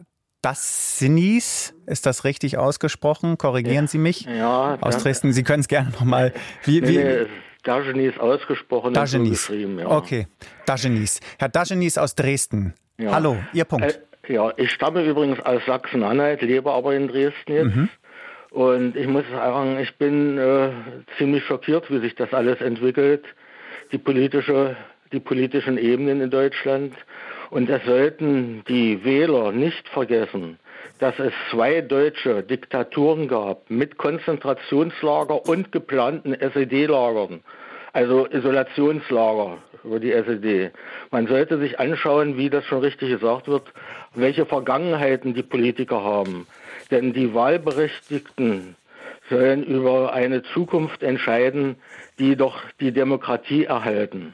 Speaker 1: Dassinis, ist das richtig ausgesprochen? Korrigieren ja. Sie mich?
Speaker 8: Ja.
Speaker 1: Aus Dresden. Sie können es gerne nochmal. Wie, wie?
Speaker 8: Nee, nee, Dagenis ausgesprochen.
Speaker 1: Dagenis.
Speaker 8: So geschrieben, ja.
Speaker 1: Okay. Dagenis. Herr Dagenis aus Dresden. Ja. Hallo, Ihr Punkt.
Speaker 8: Äh, ja, ich stamme übrigens aus Sachsen-Anhalt, lebe aber in Dresden jetzt. Mhm. Und ich muss sagen, ich bin äh, ziemlich schockiert, wie sich das alles entwickelt, die politische, die politischen Ebenen in Deutschland. Und es sollten die Wähler nicht vergessen, dass es zwei deutsche Diktaturen gab mit Konzentrationslager und geplanten S E D-Lagern, also Isolationslager über die S E D. Man sollte sich anschauen, wie das schon richtig gesagt wird, welche Vergangenheiten die Politiker haben. Denn die Wahlberechtigten sollen über eine Zukunft entscheiden, die doch die Demokratie erhalten.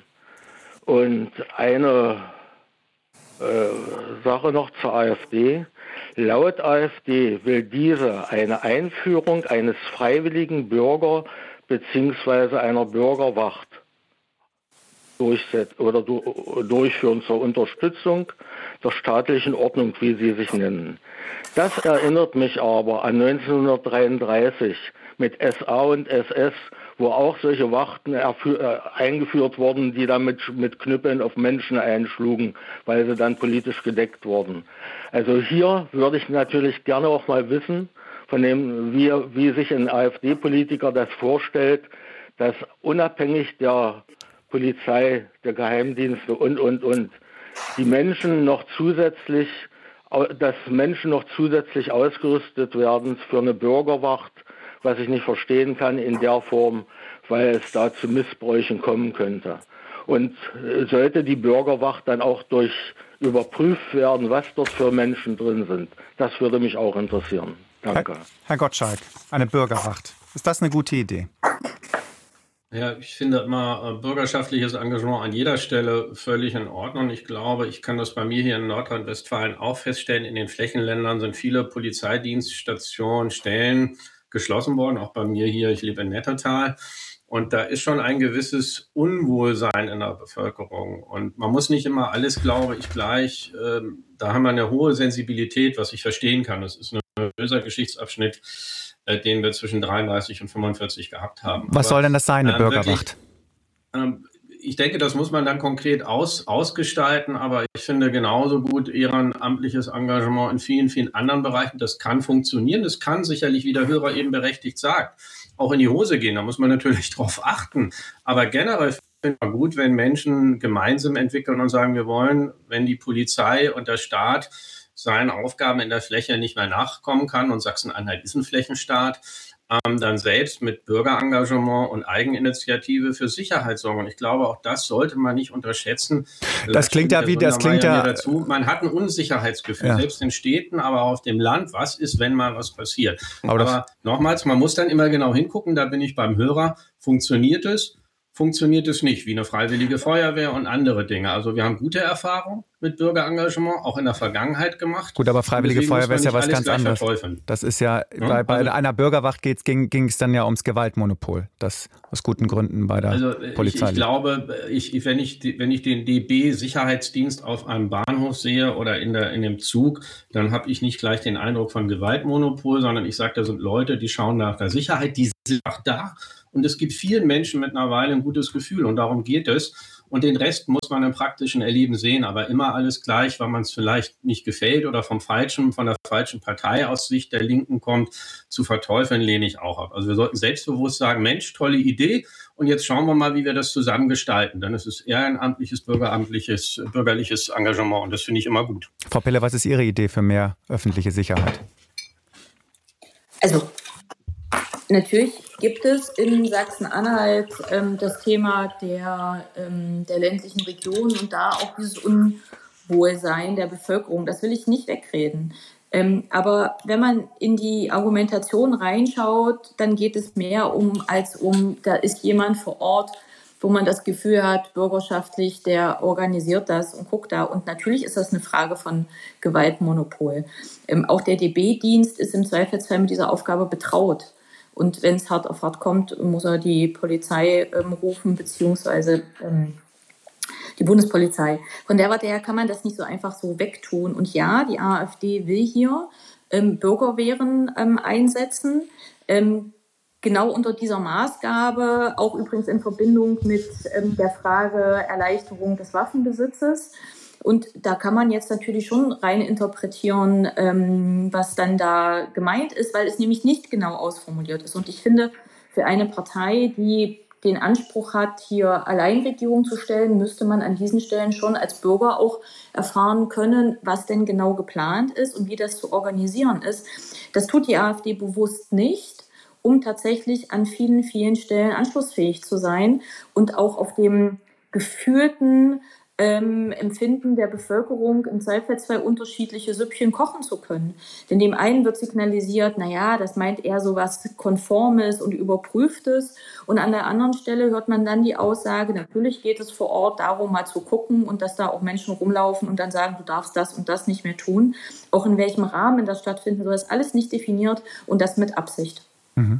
Speaker 8: Und eine äh, Sache noch zur AfD. Laut AfD will diese eine Einführung eines freiwilligen Bürger- bzw. einer Bürgerwacht durchsetzen oder du, durchführen zur Unterstützung der staatlichen Ordnung, wie sie sich nennen. Das erinnert mich aber an neunzehnhundertdreiunddreißig mit S A und S S, wo auch solche Wachten erfü- äh, eingeführt wurden, die dann mit, mit Knüppeln auf Menschen einschlugen, weil sie dann politisch gedeckt wurden. Also hier würde ich natürlich gerne auch mal wissen, von dem, wie, wie sich ein AfD-Politiker das vorstellt, dass unabhängig der Polizei, der Geheimdienste und, und, und, die Menschen noch zusätzlich, dass Menschen noch zusätzlich ausgerüstet werden für eine Bürgerwacht, was ich nicht verstehen kann in der Form, weil es da zu Missbräuchen kommen könnte. Und sollte die Bürgerwacht dann auch durch überprüft werden, was dort für Menschen drin sind, das würde mich auch interessieren. Danke.
Speaker 1: Herr, Herr Gottschalk, eine Bürgerwacht. Ist das eine gute Idee?
Speaker 6: Ja, ich finde immer äh, bürgerschaftliches Engagement an jeder Stelle völlig in Ordnung. Ich glaube, ich kann das bei mir hier in Nordrhein-Westfalen auch feststellen. In den Flächenländern sind viele Polizeidienststationen, Stellen geschlossen worden, auch bei mir hier. Ich lebe in Nettetal. Und da ist schon ein gewisses Unwohlsein in der Bevölkerung. Und man muss nicht immer alles, glaube ich, gleich. Ähm, da haben wir eine hohe Sensibilität, was ich verstehen kann. Das ist ein böser Geschichtsabschnitt, äh, den wir zwischen dreiunddreißig und fünfundvierzig gehabt haben.
Speaker 1: Was Aber, soll denn das sein, eine äh, Bürgerwacht?
Speaker 6: Wirklich, äh, ich denke, das muss man dann konkret aus, ausgestalten. Aber ich finde genauso gut ehrenamtliches Engagement in vielen, vielen anderen Bereichen. Das kann funktionieren. Das kann sicherlich, wie der Hörer eben berechtigt sagt, auch in die Hose gehen. Da muss man natürlich drauf achten. Aber generell finde ich es gut, wenn Menschen gemeinsam entwickeln und sagen, wir wollen, wenn die Polizei und der Staat seinen Aufgaben in der Fläche nicht mehr nachkommen kann, und Sachsen-Anhalt ist ein Flächenstaat, ähm, dann selbst mit Bürgerengagement und Eigeninitiative für Sicherheit sorgen. Und ich glaube, auch das sollte man nicht unterschätzen.
Speaker 1: Das, das klingt ja wie, das klingt ja
Speaker 6: dazu. Man hat ein Unsicherheitsgefühl, ja. Selbst in Städten, aber auch auf dem Land. Was ist, wenn mal was passiert? Aber, aber nochmals, man muss dann immer genau hingucken, da bin ich beim Hörer. Funktioniert es? funktioniert es nicht, wie eine freiwillige Feuerwehr und andere Dinge. Also wir haben gute Erfahrungen mit Bürgerengagement, auch in der Vergangenheit gemacht.
Speaker 1: Gut, aber freiwillige Feuerwehr ist ja was ganz anderes. Das ist ja, ja bei, bei also, einer Bürgerwacht geht's, ging, ging es dann ja ums Gewaltmonopol, das aus guten Gründen bei der
Speaker 6: also
Speaker 1: Polizei
Speaker 6: ich, ich glaube, ich, wenn, ich, wenn ich den D B-Sicherheitsdienst auf einem Bahnhof sehe oder in, der, in dem Zug, dann habe ich nicht gleich den Eindruck von Gewaltmonopol, sondern ich sage, da sind Leute, die schauen nach der Sicherheit, die sind auch da. Und es gibt vielen Menschen mittlerweile ein gutes Gefühl und darum geht es. Und den Rest muss man im praktischen Erleben sehen, aber immer alles gleich, weil man es vielleicht nicht gefällt oder vom falschen, von der falschen Partei aus Sicht der Linken kommt, zu verteufeln, lehne ich auch ab. Also wir sollten selbstbewusst sagen, Mensch, tolle Idee und jetzt schauen wir mal, wie wir das zusammen gestalten. Dann ist es ehrenamtliches, bürgeramtliches, bürgerliches Engagement und das finde ich immer gut.
Speaker 1: Frau Pille, was ist Ihre Idee für mehr öffentliche Sicherheit?
Speaker 3: Also natürlich gibt es in Sachsen-Anhalt ähm, das Thema der, ähm, der ländlichen Region und da auch dieses Unwohlsein der Bevölkerung. Das will ich nicht wegreden. Ähm, aber wenn man in die Argumentation reinschaut, dann geht es mehr um, als um, da ist jemand vor Ort, wo man das Gefühl hat, bürgerschaftlich, der organisiert das und guckt da. Und natürlich ist das eine Frage von Gewaltmonopol. Ähm, auch der D B-Dienst ist im Zweifelsfall mit dieser Aufgabe betraut. Und wenn es hart auf hart kommt, muss er die Polizei ähm, rufen, beziehungsweise ähm, die Bundespolizei. Von der Warte her kann man das nicht so einfach so wegtun. Und ja, die AfD will hier ähm, Bürgerwehren ähm, einsetzen, ähm, genau unter dieser Maßgabe, auch übrigens in Verbindung mit ähm, der Frage Erleichterung des Waffenbesitzes. Und da kann man jetzt natürlich schon rein interpretieren, ähm, was dann da gemeint ist, weil es nämlich nicht genau ausformuliert ist. Und ich finde, für eine Partei, die den Anspruch hat, hier Alleinregierung zu stellen, müsste man an diesen Stellen schon als Bürger auch erfahren können, was denn genau geplant ist und wie das zu organisieren ist. Das tut die AfD bewusst nicht, um tatsächlich an vielen, vielen Stellen anschlussfähig zu sein und auch auf dem gefühlten Ähm, Empfinden der Bevölkerung im Zweifelsfall unterschiedliche Süppchen kochen zu können. Denn dem einen wird signalisiert, naja, das meint eher so was Konformes und Überprüftes. Und an der anderen Stelle hört man dann die Aussage, natürlich geht es vor Ort darum, mal zu gucken und dass da auch Menschen rumlaufen und dann sagen, du darfst das und das nicht mehr tun. Auch in welchem Rahmen das stattfinden soll, ist alles nicht definiert und das mit Absicht.
Speaker 1: Mhm.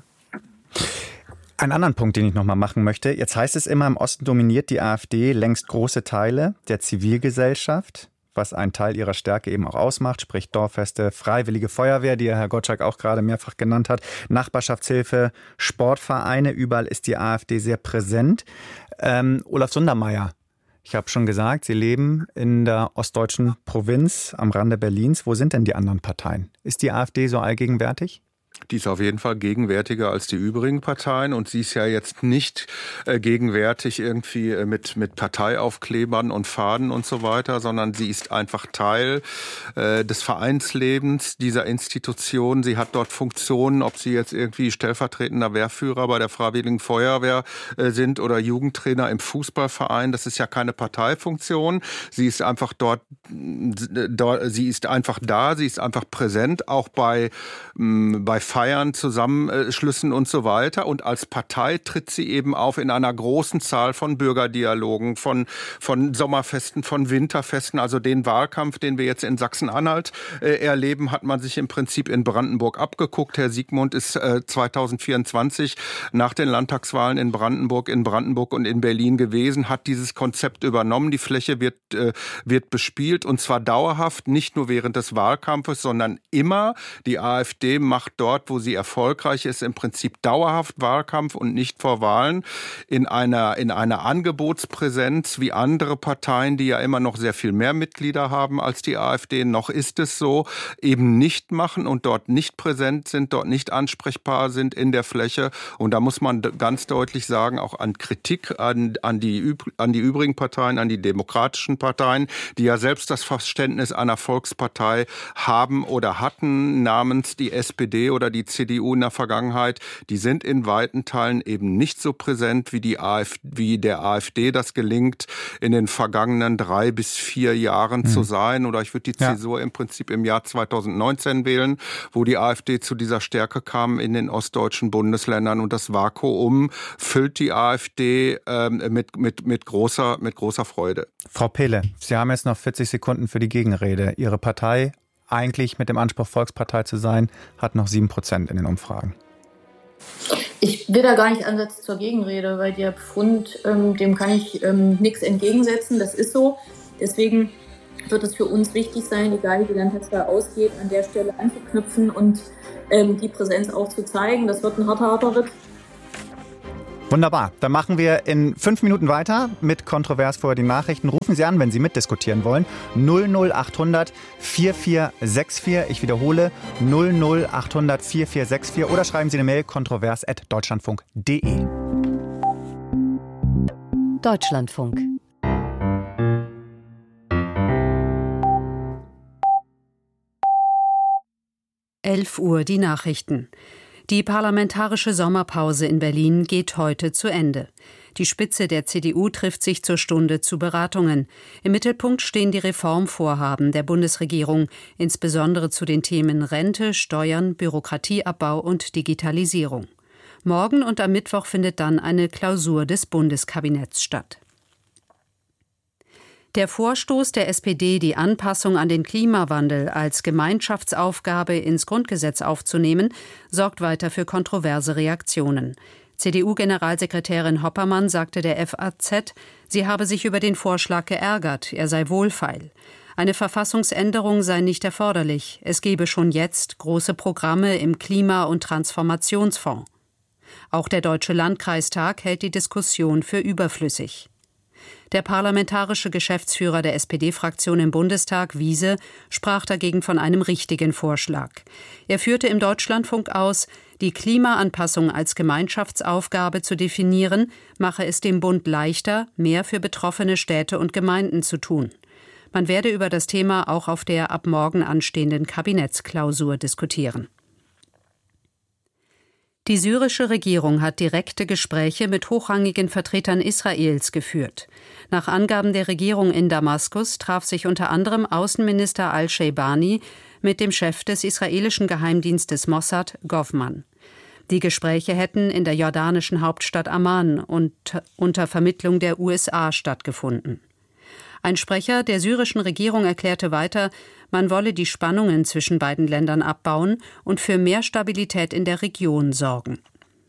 Speaker 1: Einen anderen Punkt, den ich noch mal machen möchte. Jetzt heißt es immer, im Osten dominiert die AfD längst große Teile der Zivilgesellschaft, was einen Teil ihrer Stärke eben auch ausmacht, sprich Dorffeste, Freiwillige Feuerwehr, die Herr Gottschalk auch gerade mehrfach genannt hat, Nachbarschaftshilfe, Sportvereine, überall ist die AfD sehr präsent. Ähm, Olaf Sundermeier, ich habe schon gesagt, Sie leben in der ostdeutschen Provinz am Rande Berlins. Wo sind denn die anderen Parteien? Ist die AfD so allgegenwärtig?
Speaker 5: Die ist auf jeden Fall gegenwärtiger als die übrigen Parteien und sie ist ja jetzt nicht äh, gegenwärtig irgendwie äh, mit, mit Parteiaufklebern und Fahnen und so weiter, sondern sie ist einfach Teil äh, des Vereinslebens dieser Institution. Sie hat dort Funktionen, ob sie jetzt irgendwie stellvertretender Wehrführer bei der Freiwilligen Feuerwehr äh, sind oder Jugendtrainer im Fußballverein. Das ist ja keine Parteifunktion. Sie ist einfach dort, dort sie ist einfach da, sie ist einfach präsent, auch bei, mh, bei Feiern, Zusammenschlüssen und so weiter. Und als Partei tritt sie eben auf in einer großen Zahl von Bürgerdialogen, von, von Sommerfesten, von Winterfesten. Also den Wahlkampf, den wir jetzt in Sachsen-Anhalt äh, erleben, hat man sich im Prinzip in Brandenburg abgeguckt. Herr Siegmund ist äh, zweitausendvierundzwanzig nach den Landtagswahlen in Brandenburg, in Brandenburg und in Berlin gewesen, hat dieses Konzept übernommen. Die Fläche wird, äh, wird bespielt und zwar dauerhaft, nicht nur während des Wahlkampfes, sondern immer. Die AfD macht dort, wo sie erfolgreich ist, im Prinzip dauerhaft Wahlkampf und nicht vor Wahlen in einer, in einer Angebotspräsenz wie andere Parteien, die ja immer noch sehr viel mehr Mitglieder haben als die AfD. Noch ist es so, eben nicht machen und dort nicht präsent sind, dort nicht ansprechbar sind in der Fläche. Und da muss man ganz deutlich sagen, auch an Kritik an, an, die, an die übrigen Parteien, an die demokratischen Parteien, die ja selbst das Verständnis einer Volkspartei haben oder hatten, namens die S P D oder oder die C D U in der Vergangenheit, die sind in weiten Teilen eben nicht so präsent, wie die AfD, wie der AfD das gelingt, in den vergangenen drei bis vier Jahren mhm. zu sein. Oder ich würde die ja. Zäsur im Prinzip im Jahr zweitausendneunzehn wählen, wo die AfD zu dieser Stärke kam in den ostdeutschen Bundesländern. Und das Vakuum füllt die AfD ähm, mit, mit, mit, großer, mit großer Freude.
Speaker 1: Frau Pehle, Sie haben jetzt noch vierzig Sekunden für die Gegenrede. Ihre Partei, eigentlich mit dem Anspruch, Volkspartei zu sein, hat noch sieben Prozent in den Umfragen.
Speaker 3: Ich will da gar nicht ansetzen zur Gegenrede, weil der Befund, ähm, dem kann ich ähm, nichts entgegensetzen. Das ist so. Deswegen wird es für uns wichtig sein, egal wie dann das da ausgeht, an der Stelle anzuknüpfen und ähm, die Präsenz auch zu zeigen. Das wird ein harter, harter Ritt.
Speaker 1: Wunderbar. Dann machen wir in fünf Minuten weiter mit Kontrovers vor die Nachrichten. Rufen Sie an, wenn Sie mitdiskutieren wollen. null null achthundert vierundvierzig vierundvierzig. Ich wiederhole null null achthundert vierundvierzig vierundvierzig oder schreiben Sie eine Mail kontrovers at deutschlandfunk punkt de.
Speaker 4: Deutschlandfunk. elf Uhr die Nachrichten. Die parlamentarische Sommerpause in Berlin geht heute zu Ende. Die Spitze der C D U trifft sich zur Stunde zu Beratungen. Im Mittelpunkt stehen die Reformvorhaben der Bundesregierung, insbesondere zu den Themen Rente, Steuern, Bürokratieabbau und Digitalisierung. Morgen und am Mittwoch findet dann eine Klausur des Bundeskabinetts statt. Der Vorstoß der S P D, die Anpassung an den Klimawandel als Gemeinschaftsaufgabe ins Grundgesetz aufzunehmen, sorgt weiter für kontroverse Reaktionen. C D U-Generalsekretärin Hoppermann sagte der F A Z, sie habe sich über den Vorschlag geärgert, er sei wohlfeil. Eine Verfassungsänderung sei nicht erforderlich, es gebe schon jetzt große Programme im Klima- und Transformationsfonds. Auch der Deutsche Landkreistag hält die Diskussion für überflüssig. Der parlamentarische Geschäftsführer der S P D-Fraktion im Bundestag, Wiese, sprach dagegen von einem richtigen Vorschlag. Er führte im Deutschlandfunk aus, die Klimaanpassung als Gemeinschaftsaufgabe zu definieren, mache es dem Bund leichter, mehr für betroffene Städte und Gemeinden zu tun. Man werde über das Thema auch auf der ab morgen anstehenden Kabinettsklausur diskutieren. Die syrische Regierung hat direkte Gespräche mit hochrangigen Vertretern Israels geführt. Nach Angaben der Regierung in Damaskus traf sich unter anderem Außenminister al-Sheibani mit dem Chef des israelischen Geheimdienstes Mossad, Govman. Die Gespräche hätten in der jordanischen Hauptstadt Amman und unter Vermittlung der U S A stattgefunden. Ein Sprecher der syrischen Regierung erklärte weiter, man wolle die Spannungen zwischen beiden Ländern abbauen und für mehr Stabilität in der Region sorgen.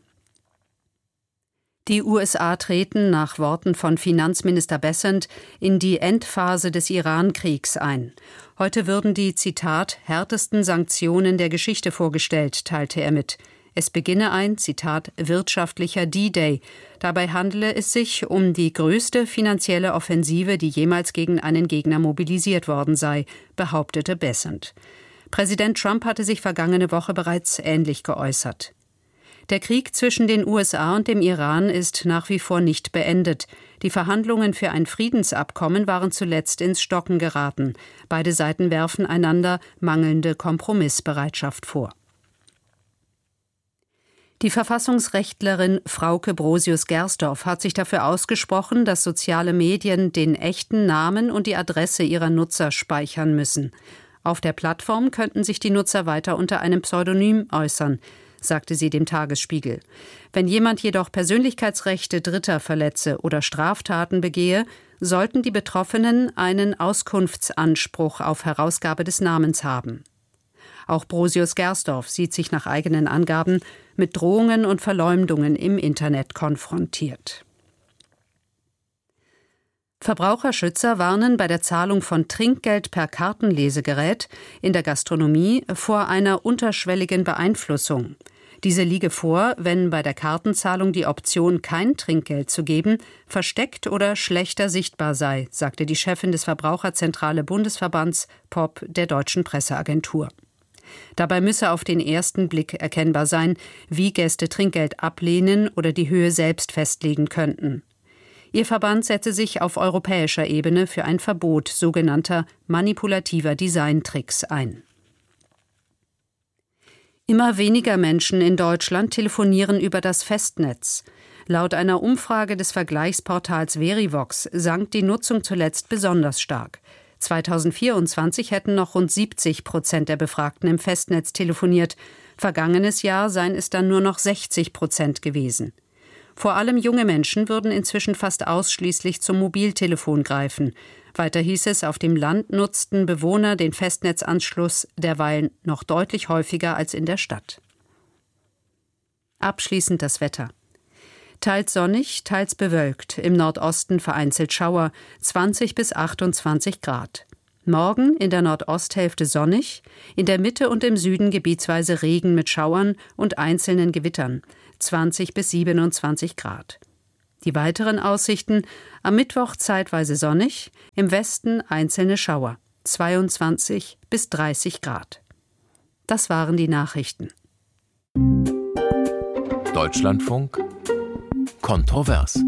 Speaker 4: Die U S A treten nach Worten von Finanzminister Bessent in die Endphase des Iran-Kriegs ein. Heute würden die, Zitat, härtesten Sanktionen der Geschichte vorgestellt, teilte er mit. Es beginne ein, Zitat, wirtschaftlicher D-Day. Dabei handele es sich um die größte finanzielle Offensive, die jemals gegen einen Gegner mobilisiert worden sei, behauptete Bessent. Präsident Trump hatte sich vergangene Woche bereits ähnlich geäußert. Der Krieg zwischen den U S A und dem Iran ist nach wie vor nicht beendet. Die Verhandlungen für ein Friedensabkommen waren zuletzt ins Stocken geraten. Beide Seiten werfen einander mangelnde Kompromissbereitschaft vor. Die Verfassungsrechtlerin Frauke Brosius-Gersdorf hat sich dafür ausgesprochen, dass soziale Medien den echten Namen und die Adresse ihrer Nutzer speichern müssen. Auf der Plattform könnten sich die Nutzer weiter unter einem Pseudonym äußern, sagte sie dem Tagesspiegel. Wenn jemand jedoch Persönlichkeitsrechte Dritter verletze oder Straftaten begehe, sollten die Betroffenen einen Auskunftsanspruch auf Herausgabe des Namens haben. Auch Brosius-Gersdorf sieht sich nach eigenen Angaben mit Drohungen und Verleumdungen im Internet konfrontiert. Verbraucherschützer warnen bei der Zahlung von Trinkgeld per Kartenlesegerät in der Gastronomie vor einer unterschwelligen Beeinflussung. Diese liege vor, wenn bei der Kartenzahlung die Option, kein Trinkgeld zu geben, versteckt oder schlechter sichtbar sei, sagte die Chefin des Verbraucherzentrale Bundesverbands P O P der Deutschen Presseagentur. Dabei müsse auf den ersten Blick erkennbar sein, wie Gäste Trinkgeld ablehnen oder die Höhe selbst festlegen könnten. Ihr Verband setze sich auf europäischer Ebene für ein Verbot sogenannter manipulativer Designtricks ein. Immer weniger Menschen in Deutschland telefonieren über das Festnetz. Laut einer Umfrage des Vergleichsportals Verivox sank die Nutzung zuletzt besonders stark. zweitausendvierundzwanzig hätten noch rund siebzig Prozent der Befragten im Festnetz telefoniert. Vergangenes Jahr seien es dann nur noch sechzig Prozent gewesen. Vor allem junge Menschen würden inzwischen fast ausschließlich zum Mobiltelefon greifen. Weiter hieß es, auf dem Land nutzten Bewohner den Festnetzanschluss derweil noch deutlich häufiger als in der Stadt. Abschließend das Wetter. Teils sonnig, teils bewölkt, im Nordosten vereinzelt Schauer, zwanzig bis achtundzwanzig Grad. Morgen in der Nordosthälfte sonnig, in der Mitte und im Süden gebietsweise Regen mit Schauern und einzelnen Gewittern, zwanzig bis siebenundzwanzig Grad. Die weiteren Aussichten: am Mittwoch zeitweise sonnig, im Westen einzelne Schauer, zweiundzwanzig bis dreißig Grad. Das waren die Nachrichten.
Speaker 9: Deutschlandfunk kontrovers.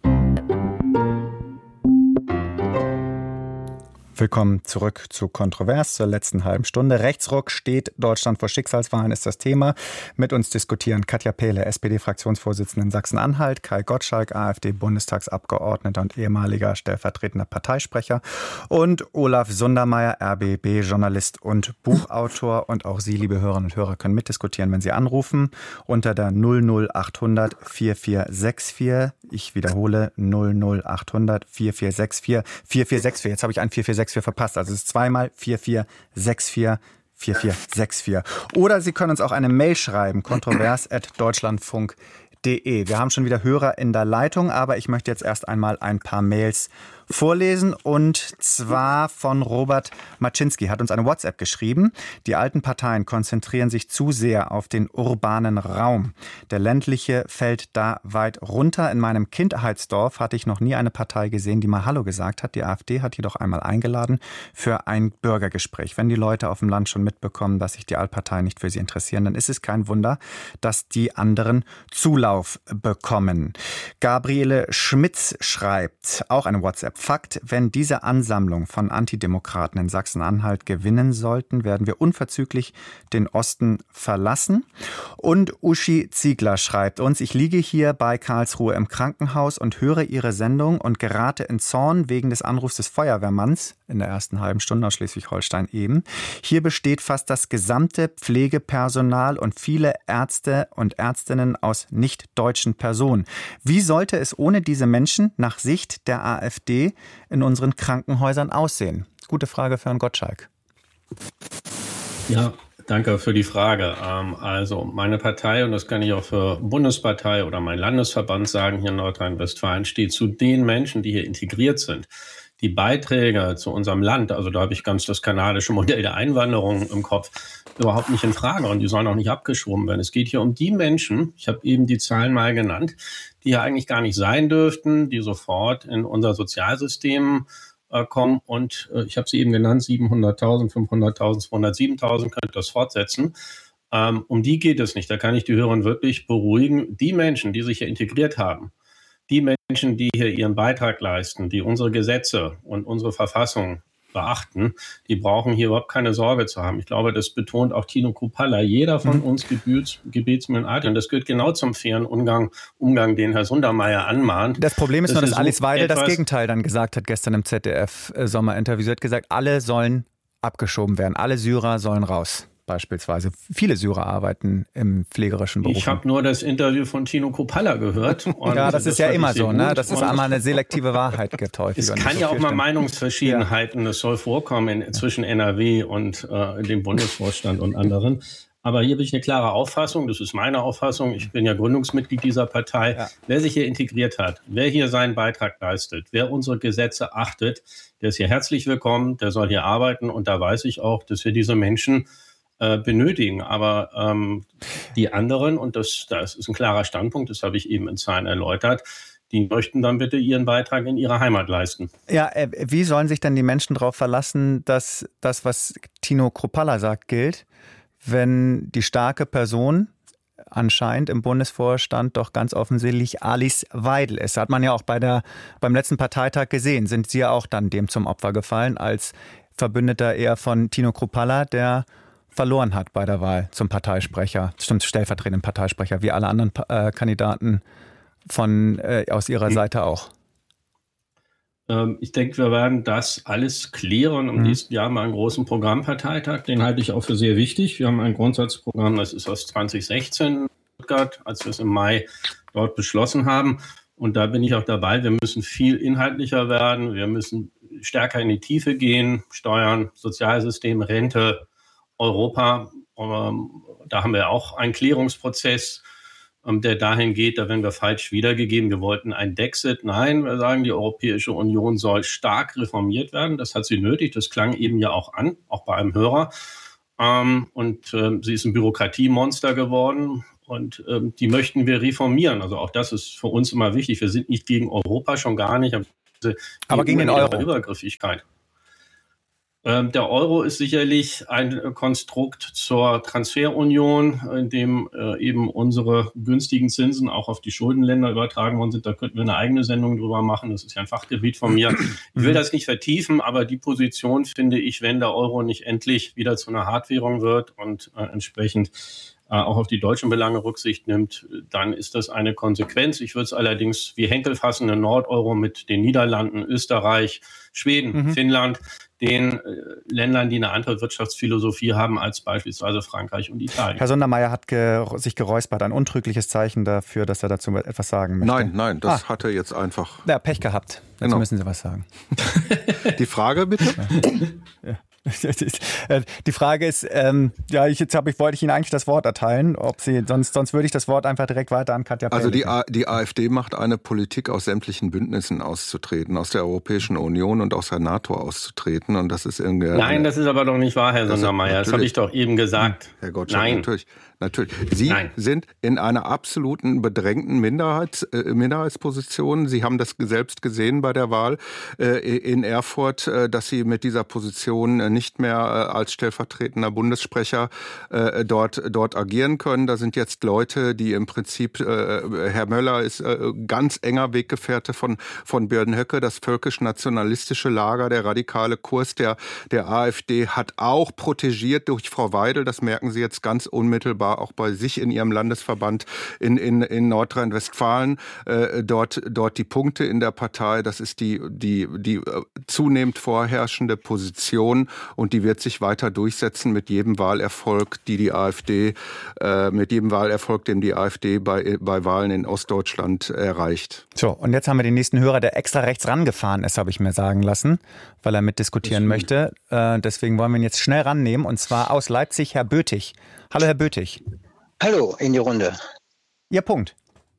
Speaker 1: Willkommen zurück zu Kontrovers, zur letzten halben Stunde. Rechtsruck, steht Deutschland vor Schicksalswahlen, ist das Thema. Mit uns diskutieren Katja Pehle, S P D-Fraktionsvorsitzende in Sachsen-Anhalt, Kai Gottschalk, AfD-Bundestagsabgeordneter und ehemaliger stellvertretender Parteisprecher, und Olaf Sundermeier, R B B-Journalist und Buchautor. Und auch Sie, liebe Hörerinnen und Hörer, können mitdiskutieren, wenn Sie anrufen, unter der null null achthundert vierundvierzig sechsundvierzig. Ich wiederhole, null null achthundert vierundvierzig sechsundvierzig. vierundvierzig sechsundvierzig, jetzt habe ich einen vierundvierzig sechsundvierzig verpasst. Also es ist zweimal vier vier sechs vier vier vier sechs vier. Oder Sie können uns auch eine Mail schreiben, kontrovers at deutschlandfunk punkt de. Wir haben schon wieder Hörer in der Leitung, aber ich möchte jetzt erst einmal ein paar Mails vorlesen, und zwar von Robert Maczynski, hat uns eine WhatsApp geschrieben. Die alten Parteien konzentrieren sich zu sehr auf den urbanen Raum. Der ländliche fällt da weit runter. In meinem Kindheitsdorf hatte ich noch nie eine Partei gesehen, die mal Hallo gesagt hat. Die AfD hat jedoch einmal eingeladen für ein Bürgergespräch. Wenn die Leute auf dem Land schon mitbekommen, dass sich die Altparteien nicht für sie interessieren, dann ist es kein Wunder, dass die anderen Zulauf bekommen. Gabriele Schmitz schreibt, auch eine WhatsApp: Fakt, wenn diese Ansammlung von Antidemokraten in Sachsen-Anhalt gewinnen sollten, werden wir unverzüglich den Osten verlassen. Und Uschi Ziegler schreibt uns: Ich liege hier bei Karlsruhe im Krankenhaus und höre Ihre Sendung und gerate in Zorn wegen des Anrufs des Feuerwehrmanns in der ersten halben Stunde aus Schleswig-Holstein eben. Hier besteht fast das gesamte Pflegepersonal und viele Ärzte und Ärztinnen aus nicht-deutschen Personen. Wie sollte es ohne diese Menschen nach Sicht der AfD in unseren Krankenhäusern aussehen? Gute Frage für Herrn Gottschalk.
Speaker 6: Ja, danke für die Frage. Also meine Partei, und das kann ich auch für Bundespartei oder mein Landesverband sagen, hier in Nordrhein-Westfalen, steht zu den Menschen, die hier integriert sind. Die Beiträge zu unserem Land, also da habe ich ganz das kanadische Modell der Einwanderung im Kopf, überhaupt nicht in Frage, und die sollen auch nicht abgeschoben werden. Es geht hier um die Menschen, ich habe eben die Zahlen mal genannt, die hier eigentlich gar nicht sein dürften, die sofort in unser Sozialsystem äh, kommen, und äh, ich habe sie eben genannt, siebenhunderttausend, fünfhunderttausend, zweihundertsiebentausend, könnt das fortsetzen. Ähm, um die geht es nicht, da kann ich die Hörer wirklich beruhigen. Die Menschen, die sich hier integriert haben, die Menschen, die hier ihren Beitrag leisten, die unsere Gesetze und unsere Verfassung beachten, die brauchen hier überhaupt keine Sorge zu haben. Ich glaube, das betont auch Tino Kruppalla. Jeder von uns gebührt gebetsmühlenartig. Und das gehört genau zum fairen Umgang, Umgang, den Herr Sundermeier anmahnt.
Speaker 1: Das Problem ist
Speaker 6: das
Speaker 1: nur, dass
Speaker 6: ist
Speaker 1: Alice Weidel das
Speaker 6: etwas
Speaker 1: Gegenteil dann gesagt hat gestern im Z D F-Sommerinterview. Sie hat gesagt, alle sollen abgeschoben werden. Alle Syrer sollen raus. Beispielsweise. Viele Syrer arbeiten im pflegerischen Beruf.
Speaker 6: Ich habe nur das Interview von Tino Kruppalla gehört.
Speaker 1: Und ja, das, das ist ja immer so, ne? Dass es einmal eine selektive Wahrheit gibt häufig.
Speaker 6: Es kann so ja auch mal Meinungsverschiedenheiten, das soll vorkommen in, zwischen N R W und äh, dem Bundesvorstand und anderen. Aber hier habe ich eine klare Auffassung, das ist meine Auffassung, ich bin ja Gründungsmitglied dieser Partei. Ja. Wer sich hier integriert hat, wer hier seinen Beitrag leistet, wer unsere Gesetze achtet, der ist hier herzlich willkommen, der soll hier arbeiten, und da weiß ich auch, dass wir diese Menschen benötigen. Aber ähm, die anderen, und das, das ist ein klarer Standpunkt, das habe ich eben in Zahlen erläutert, die möchten dann bitte ihren Beitrag in ihrer Heimat leisten.
Speaker 1: Ja, äh, wie sollen sich denn die Menschen darauf verlassen, dass das, was Tino Kruppalla sagt, gilt, wenn die starke Person anscheinend im Bundesvorstand doch ganz offensichtlich Alice Weidel ist? Hat man ja auch bei der, beim letzten Parteitag gesehen. Sind Sie ja auch dann dem zum Opfer gefallen, als Verbündeter eher von Tino Kruppalla, der verloren hat bei der Wahl zum Parteisprecher, zum stellvertretenden Parteisprecher, wie alle anderen äh, Kandidaten von äh, aus ihrer Seite auch?
Speaker 6: Ähm, ich denke, wir werden das alles klären. Im mhm. nächsten Jahr mal einen großen Programmparteitag. Den halte ich auch für sehr wichtig. Wir haben ein Grundsatzprogramm, das ist aus zwanzig sechzehn, als wir es im Mai dort beschlossen haben. Und da bin ich auch dabei. Wir müssen viel inhaltlicher werden. Wir müssen stärker in die Tiefe gehen. Steuern, Sozialsystem, Rente, Europa. Da haben wir auch einen Klärungsprozess, der dahin geht, da werden wir falsch wiedergegeben. Wir wollten ein Dexit. Nein, wir sagen, die Europäische Union soll stark reformiert werden. Das hat sie nötig. Das klang eben ja auch an, auch bei einem Hörer. Und sie ist ein Bürokratiemonster geworden. Und ähm, die möchten wir reformieren. Also auch das ist für uns immer wichtig. Wir sind nicht gegen Europa, schon gar nicht.
Speaker 1: Aber gegen den Euro.
Speaker 6: Übergriffigkeit. Ähm, der Euro ist sicherlich ein Konstrukt zur Transferunion, in dem äh, eben unsere günstigen Zinsen auch auf die Schuldenländer übertragen worden sind. Da könnten wir eine eigene Sendung drüber machen. Das ist ja ein Fachgebiet von mir. Ich will das nicht vertiefen, aber die Position finde ich, wenn der Euro nicht endlich wieder zu einer Hartwährung wird und äh, entsprechend auch auf die deutschen Belange Rücksicht nimmt, dann ist das eine Konsequenz. Ich würde es allerdings wie Henkel fassen, einen Nord-Euro mit den Niederlanden, Österreich, Schweden, mhm. Finnland, den äh, Ländern, die eine andere Wirtschaftsphilosophie haben als beispielsweise Frankreich und Italien.
Speaker 1: Herr Sondermeier hat ge- sich geräuspert, ein untrügliches Zeichen dafür, dass er dazu etwas sagen möchte.
Speaker 5: Nein, nein, das ah. hat er jetzt einfach...
Speaker 1: Ja, Pech gehabt. Jetzt genau. müssen Sie was sagen.
Speaker 5: Die Frage bitte?
Speaker 1: Ja. Ja. Die Frage ist, ähm, ja, ich, jetzt hab ich, wollte ich Ihnen eigentlich das Wort erteilen, ob Sie, sonst, sonst würde ich das Wort einfach direkt weiter an Katja
Speaker 5: Also die, A, die AfD macht eine Politik, aus sämtlichen Bündnissen auszutreten, aus der Europäischen Union und aus der NATO auszutreten, und das ist irgendwie...
Speaker 6: Nein, eine, das ist aber doch nicht wahr, Herr Sondermeier, das habe ich doch eben gesagt.
Speaker 5: Herr Gottschalk, Nein. natürlich. Natürlich. Sie Nein. sind in einer absoluten bedrängten Minderheits, äh, Minderheitsposition. Sie haben das selbst gesehen bei der Wahl äh, in Erfurt, äh, dass Sie mit dieser Position äh, nicht mehr äh, als stellvertretender Bundessprecher äh, dort, dort agieren können. Da sind jetzt Leute, die im Prinzip, äh, Herr Möller ist äh, ganz enger Weggefährte von, von Björn Höcke, das völkisch-nationalistische Lager, der radikale Kurs der, der AfD hat auch protegiert durch Frau Weidel. Das merken Sie jetzt ganz unmittelbar auch bei sich in ihrem Landesverband in, in, in Nordrhein-Westfalen. Äh, dort, dort die Punkte in der Partei, das ist die, die, die äh, zunehmend vorherrschende Position, und die wird sich weiter durchsetzen mit jedem Wahlerfolg, die die AfD, äh, mit jedem Wahlerfolg, den die AfD bei, bei Wahlen in Ostdeutschland erreicht.
Speaker 1: So, und jetzt haben wir den nächsten Hörer, der extra rechts rangefahren ist, habe ich mir sagen lassen, weil er mitdiskutieren möchte. Äh, deswegen wollen wir ihn jetzt schnell rannehmen, und zwar aus Leipzig, Herr Bötig. Hallo, Herr Bötig.
Speaker 10: Hallo in die Runde.
Speaker 1: Ihr Punkt.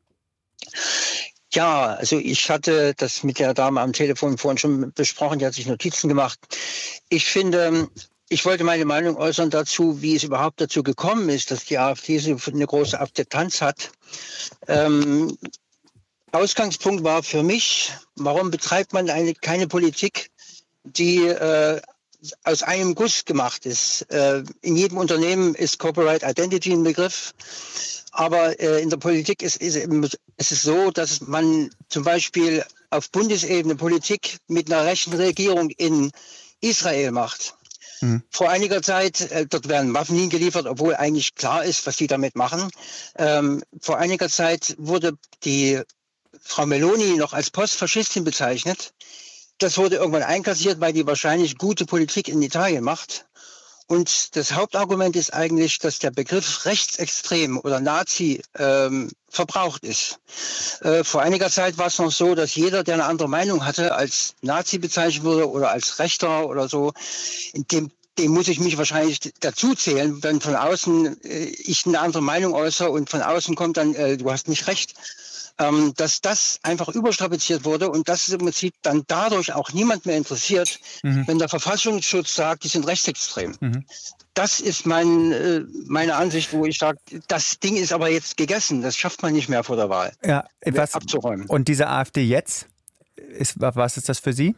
Speaker 10: Ja, also ich hatte das mit der Dame am Telefon vorhin schon besprochen, die hat sich Notizen gemacht. Ich finde, ich wollte meine Meinung äußern dazu, wie es überhaupt dazu gekommen ist, dass die AfD so eine große Akzeptanz hat. Ähm, Ausgangspunkt war für mich, warum betreibt man eine, keine Politik, die äh, aus einem Guss gemacht ist. Äh, in jedem Unternehmen ist Corporate Identity ein Begriff, aber äh, in der Politik ist, ist, ist es so, dass man zum Beispiel auf Bundesebene Politik mit einer rechten Regierung in Israel macht. Mhm. Vor einiger Zeit, äh, dort werden Waffen hingeliefert, obwohl eigentlich klar ist, was sie damit machen. Ähm, vor einiger Zeit wurde die Frau Meloni noch als Postfaschistin bezeichnet. Das wurde irgendwann einkassiert, weil die wahrscheinlich gute Politik in Italien macht. Und das Hauptargument ist eigentlich, dass der Begriff rechtsextrem oder Nazi ähm, verbraucht ist. Äh, vor einiger Zeit war es noch so, dass jeder, der eine andere Meinung hatte, als Nazi bezeichnet wurde oder als Rechter oder so. Dem, dem muss ich mich wahrscheinlich dazu zählen, wenn von außen äh, ich eine andere Meinung äußere und von außen kommt dann, äh, du hast nicht recht. Ähm, dass das einfach überstrapaziert wurde und dass es im Prinzip dann dadurch auch niemand mehr interessiert, mhm. wenn der Verfassungsschutz sagt, die sind rechtsextrem. Mhm. Das ist mein, äh, meine Ansicht, wo ich sage, das Ding ist aber jetzt gegessen. Das schafft man nicht mehr vor der Wahl
Speaker 1: ja, etwas
Speaker 10: abzuräumen.
Speaker 1: Und diese AfD jetzt, ist, was ist das für Sie?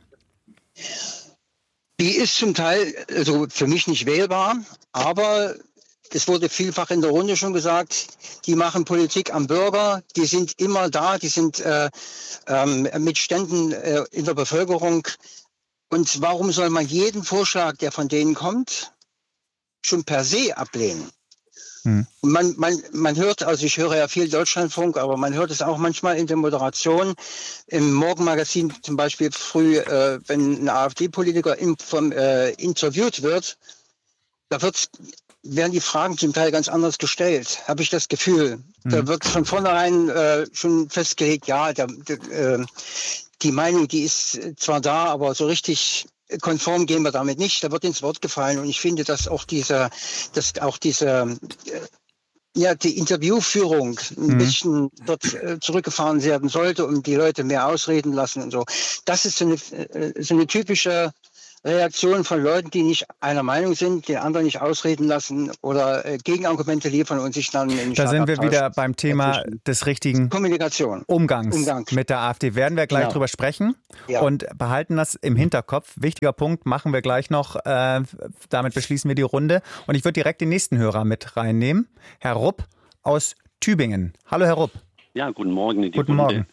Speaker 10: Die ist zum Teil also für mich nicht wählbar, aber es wurde vielfach in der Runde schon gesagt, die machen Politik am Bürger, die sind immer da, die sind äh, ähm, mit Ständen äh, in der Bevölkerung. Und warum soll man jeden Vorschlag, der von denen kommt, schon per se ablehnen. Hm. Und man, man, man hört, also ich höre ja viel Deutschlandfunk, aber man hört es auch manchmal in der Moderation, im Morgenmagazin zum Beispiel früh, äh, wenn ein AfD-Politiker in, vom, äh, interviewt wird, da wird, werden die Fragen zum Teil ganz anders gestellt, habe ich das Gefühl. Hm. Da wird von vornherein äh, schon festgelegt, ja, der, der, äh, die Meinung, die ist zwar da, aber so richtig konform gehen wir damit nicht. Da wird ins Wort gefallen. Und ich finde, dass auch diese, dass auch diese, ja, die Interviewführung ein mhm. bisschen dort äh, zurückgefahren werden sollte, um die Leute mehr ausreden lassen und so. Das ist so eine, äh, so eine typische Reaktion von Leuten, die nicht einer Meinung sind, den anderen nicht ausreden lassen oder äh, Gegenargumente liefern und sich dann in
Speaker 1: Da sind wir wieder beim Thema des richtigen
Speaker 10: Kommunikation.
Speaker 1: Umgangs
Speaker 10: Umgang.
Speaker 1: mit der AfD. Werden wir gleich genau. drüber sprechen ja. und behalten das im Hinterkopf. Wichtiger Punkt, machen wir gleich noch. Äh, damit beschließen wir die Runde. Und ich würde direkt den nächsten Hörer mit reinnehmen. Herr Rupp aus Tübingen. Hallo, Herr Rupp.
Speaker 11: Ja, guten Morgen. In die
Speaker 1: guten
Speaker 11: Runde.
Speaker 1: Morgen.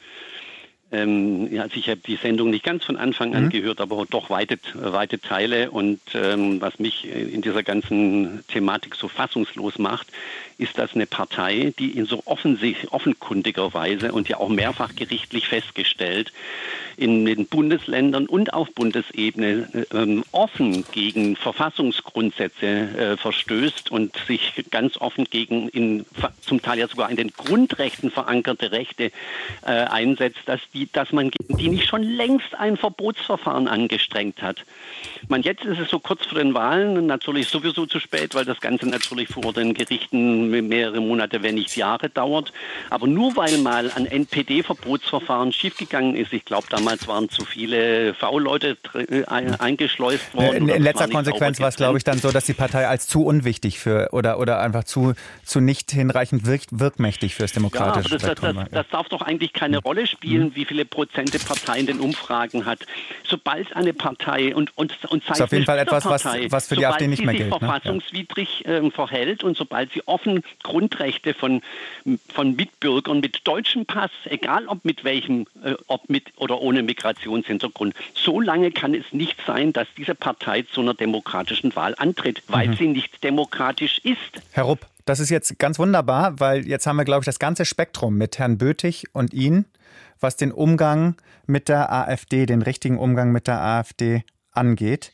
Speaker 11: Ähm, ja, also ich habe die Sendung nicht ganz von Anfang an mhm. gehört, aber doch weite, weite Teile. Und ähm, was mich in dieser ganzen Thematik so fassungslos macht, ist, dass eine Partei, die in so offensichtlich, offenkundiger Weise und ja auch mehrfach gerichtlich festgestellt, in den Bundesländern und auf Bundesebene ähm, offen gegen Verfassungsgrundsätze äh, verstößt und sich ganz offen gegen in, zum Teil ja sogar in den Grundrechten verankerte Rechte äh, einsetzt, dass, die, dass man gegen die nicht schon längst ein Verbotsverfahren angestrengt hat. Man, jetzt ist es so kurz vor den Wahlen natürlich sowieso zu spät, weil das Ganze natürlich vor den Gerichten mehrere Monate, wenn nicht Jahre dauert. Aber nur weil mal ein N P D-Verbotsverfahren schiefgegangen ist, ich glaube, damals waren zu viele V-Leute eingeschleust worden.
Speaker 1: In, in letzter Konsequenz war es, glaube ich, dann so, dass die Partei als zu unwichtig für oder, oder einfach zu, zu nicht hinreichend wirk, wirkmächtig fürs demokratische
Speaker 11: ja, aber das,
Speaker 1: Spektrum
Speaker 11: das, das, das darf doch eigentlich keine Rolle spielen, mhm. wie viele Prozente Partei in den Umfragen hat. Sobald eine Partei und, und, und
Speaker 1: das ist auf jeden Fall etwas, was, was für die AfD nicht mehr gilt.
Speaker 11: Sobald sie sich verfassungswidrig ne? äh, verhält und sobald sie offen Grundrechte von, von Mitbürgern mit deutschem Pass, egal ob mit welchem, äh, ob mit oder ohne Migrationshintergrund, so lange kann es nicht sein, dass diese Partei zu einer demokratischen Wahl antritt, weil mhm. sie nicht demokratisch ist.
Speaker 1: Herr Rupp, das ist jetzt ganz wunderbar, weil jetzt haben wir, glaube ich, das ganze Spektrum mit Herrn Böthig und Ihnen, was den Umgang mit der AfD, den richtigen Umgang mit der AfD angeht.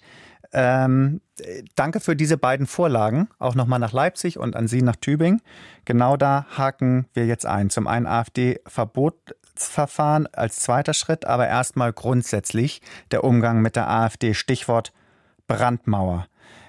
Speaker 1: Ähm, danke für diese beiden Vorlagen, auch nochmal nach Leipzig und an Sie nach Tübingen. Genau da haken wir jetzt ein. Zum einen AfD-Verbotsverfahren als zweiter Schritt, aber erstmal grundsätzlich der Umgang mit der AfD. Stichwort Brandmauer.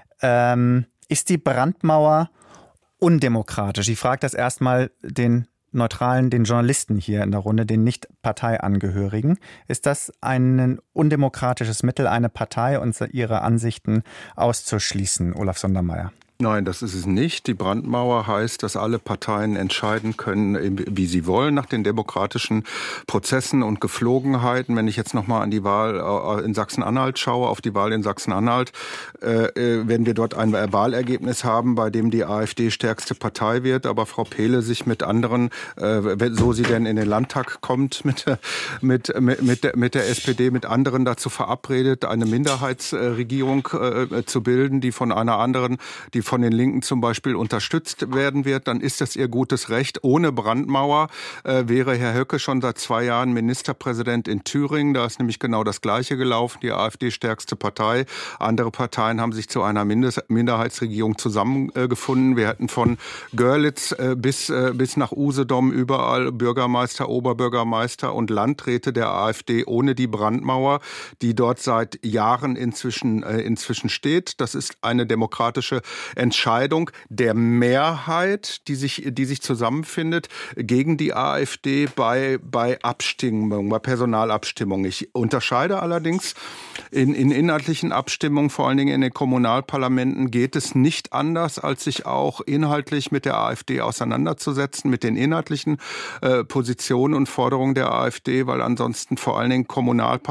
Speaker 1: Ähm, ist die Brandmauer undemokratisch? Ich frage das erstmal den Neutralen, den Journalisten hier in der Runde, den Nicht-Parteiangehörigen. Ist das ein undemokratisches Mittel, eine Partei und ihre Ansichten auszuschließen, Olaf Sondermeier?
Speaker 5: Nein, das ist es nicht. Die Brandmauer heißt, dass alle Parteien entscheiden können, wie sie wollen, nach den demokratischen Prozessen und Geflogenheiten. Wenn ich jetzt nochmal an die Wahl in Sachsen-Anhalt schaue, auf die Wahl in Sachsen-Anhalt, äh, werden wir dort ein Wahlergebnis haben, bei dem die AfD stärkste Partei wird, aber Frau Pehle sich mit anderen, äh, so sie denn in den Landtag kommt, mit, mit, mit, mit, der, mit der S P D, mit anderen dazu verabredet, eine Minderheitsregierung äh, zu bilden, die von einer anderen, die von den Linken zum Beispiel unterstützt werden wird, dann ist das ihr gutes Recht. Ohne Brandmauer äh, wäre Herr Höcke schon seit zwei Jahren Ministerpräsident in Thüringen. Da ist nämlich genau das Gleiche gelaufen. Die AfD stärkste Partei. Andere Parteien haben sich zu einer Mindes- Minderheitsregierung zusammengefunden. Äh, Wir hätten von Görlitz äh, bis, äh, bis nach Usedom überall Bürgermeister, Oberbürgermeister und Landräte der AfD ohne die Brandmauer, die dort seit Jahren inzwischen, äh, inzwischen steht. Das ist eine demokratische Entscheidung der Mehrheit, die sich, die sich zusammenfindet gegen die AfD bei, bei Abstimmungen, bei Personalabstimmungen. Ich unterscheide allerdings in, in inhaltlichen Abstimmungen, vor allen Dingen in den Kommunalparlamenten, geht es nicht anders, als sich auch inhaltlich mit der AfD auseinanderzusetzen, mit den inhaltlichen äh, Positionen und Forderungen der AfD, weil ansonsten vor allen Dingen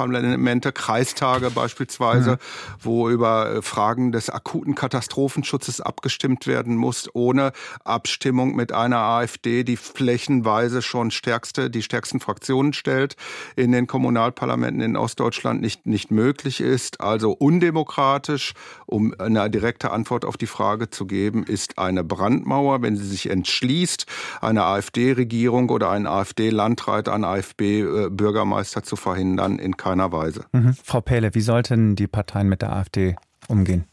Speaker 5: Kommunalparlamente, Kreistage beispielsweise, mhm. wo über Fragen des akuten Katastrophenschutzes es abgestimmt werden muss, ohne Abstimmung mit einer AfD, die flächenweise schon stärkste, die stärksten Fraktionen stellt, in den Kommunalparlamenten in Ostdeutschland nicht, nicht möglich ist. Also undemokratisch, um eine direkte Antwort auf die Frage zu geben, ist eine Brandmauer, wenn sie sich entschließt, eine AfD-Regierung oder einen AfD-Landrat, einen AfD-Bürgermeister zu verhindern, in keiner Weise.
Speaker 1: Mhm. Frau Pähle, wie sollten die Parteien mit der AfD umgehen?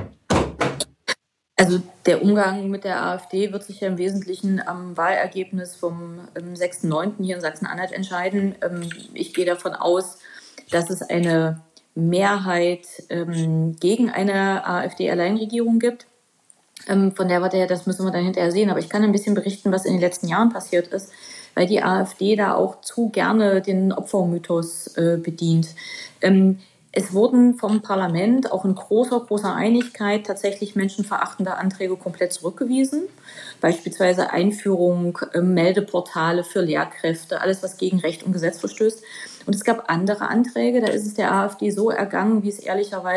Speaker 3: Also der Umgang mit der AfD wird sich ja im Wesentlichen am Wahlergebnis vom sechsten neunten hier in Sachsen-Anhalt entscheiden. Ich gehe davon aus, dass es eine Mehrheit gegen eine AfD-Alleinregierung gibt. Von der Warte her, das müssen wir dann hinterher sehen. Aber ich kann ein bisschen berichten, was in den letzten Jahren passiert ist, weil die AfD da auch zu gerne den Opfermythos bedient. Es wurden vom Parlament auch in großer, großer Einigkeit tatsächlich menschenverachtende Anträge komplett zurückgewiesen. Beispielsweise Einführung äh, Meldeportale für Lehrkräfte, alles, was gegen Recht und Gesetz verstößt. Und es gab andere Anträge, da ist es der AfD so ergangen, wie es ehrlicherweise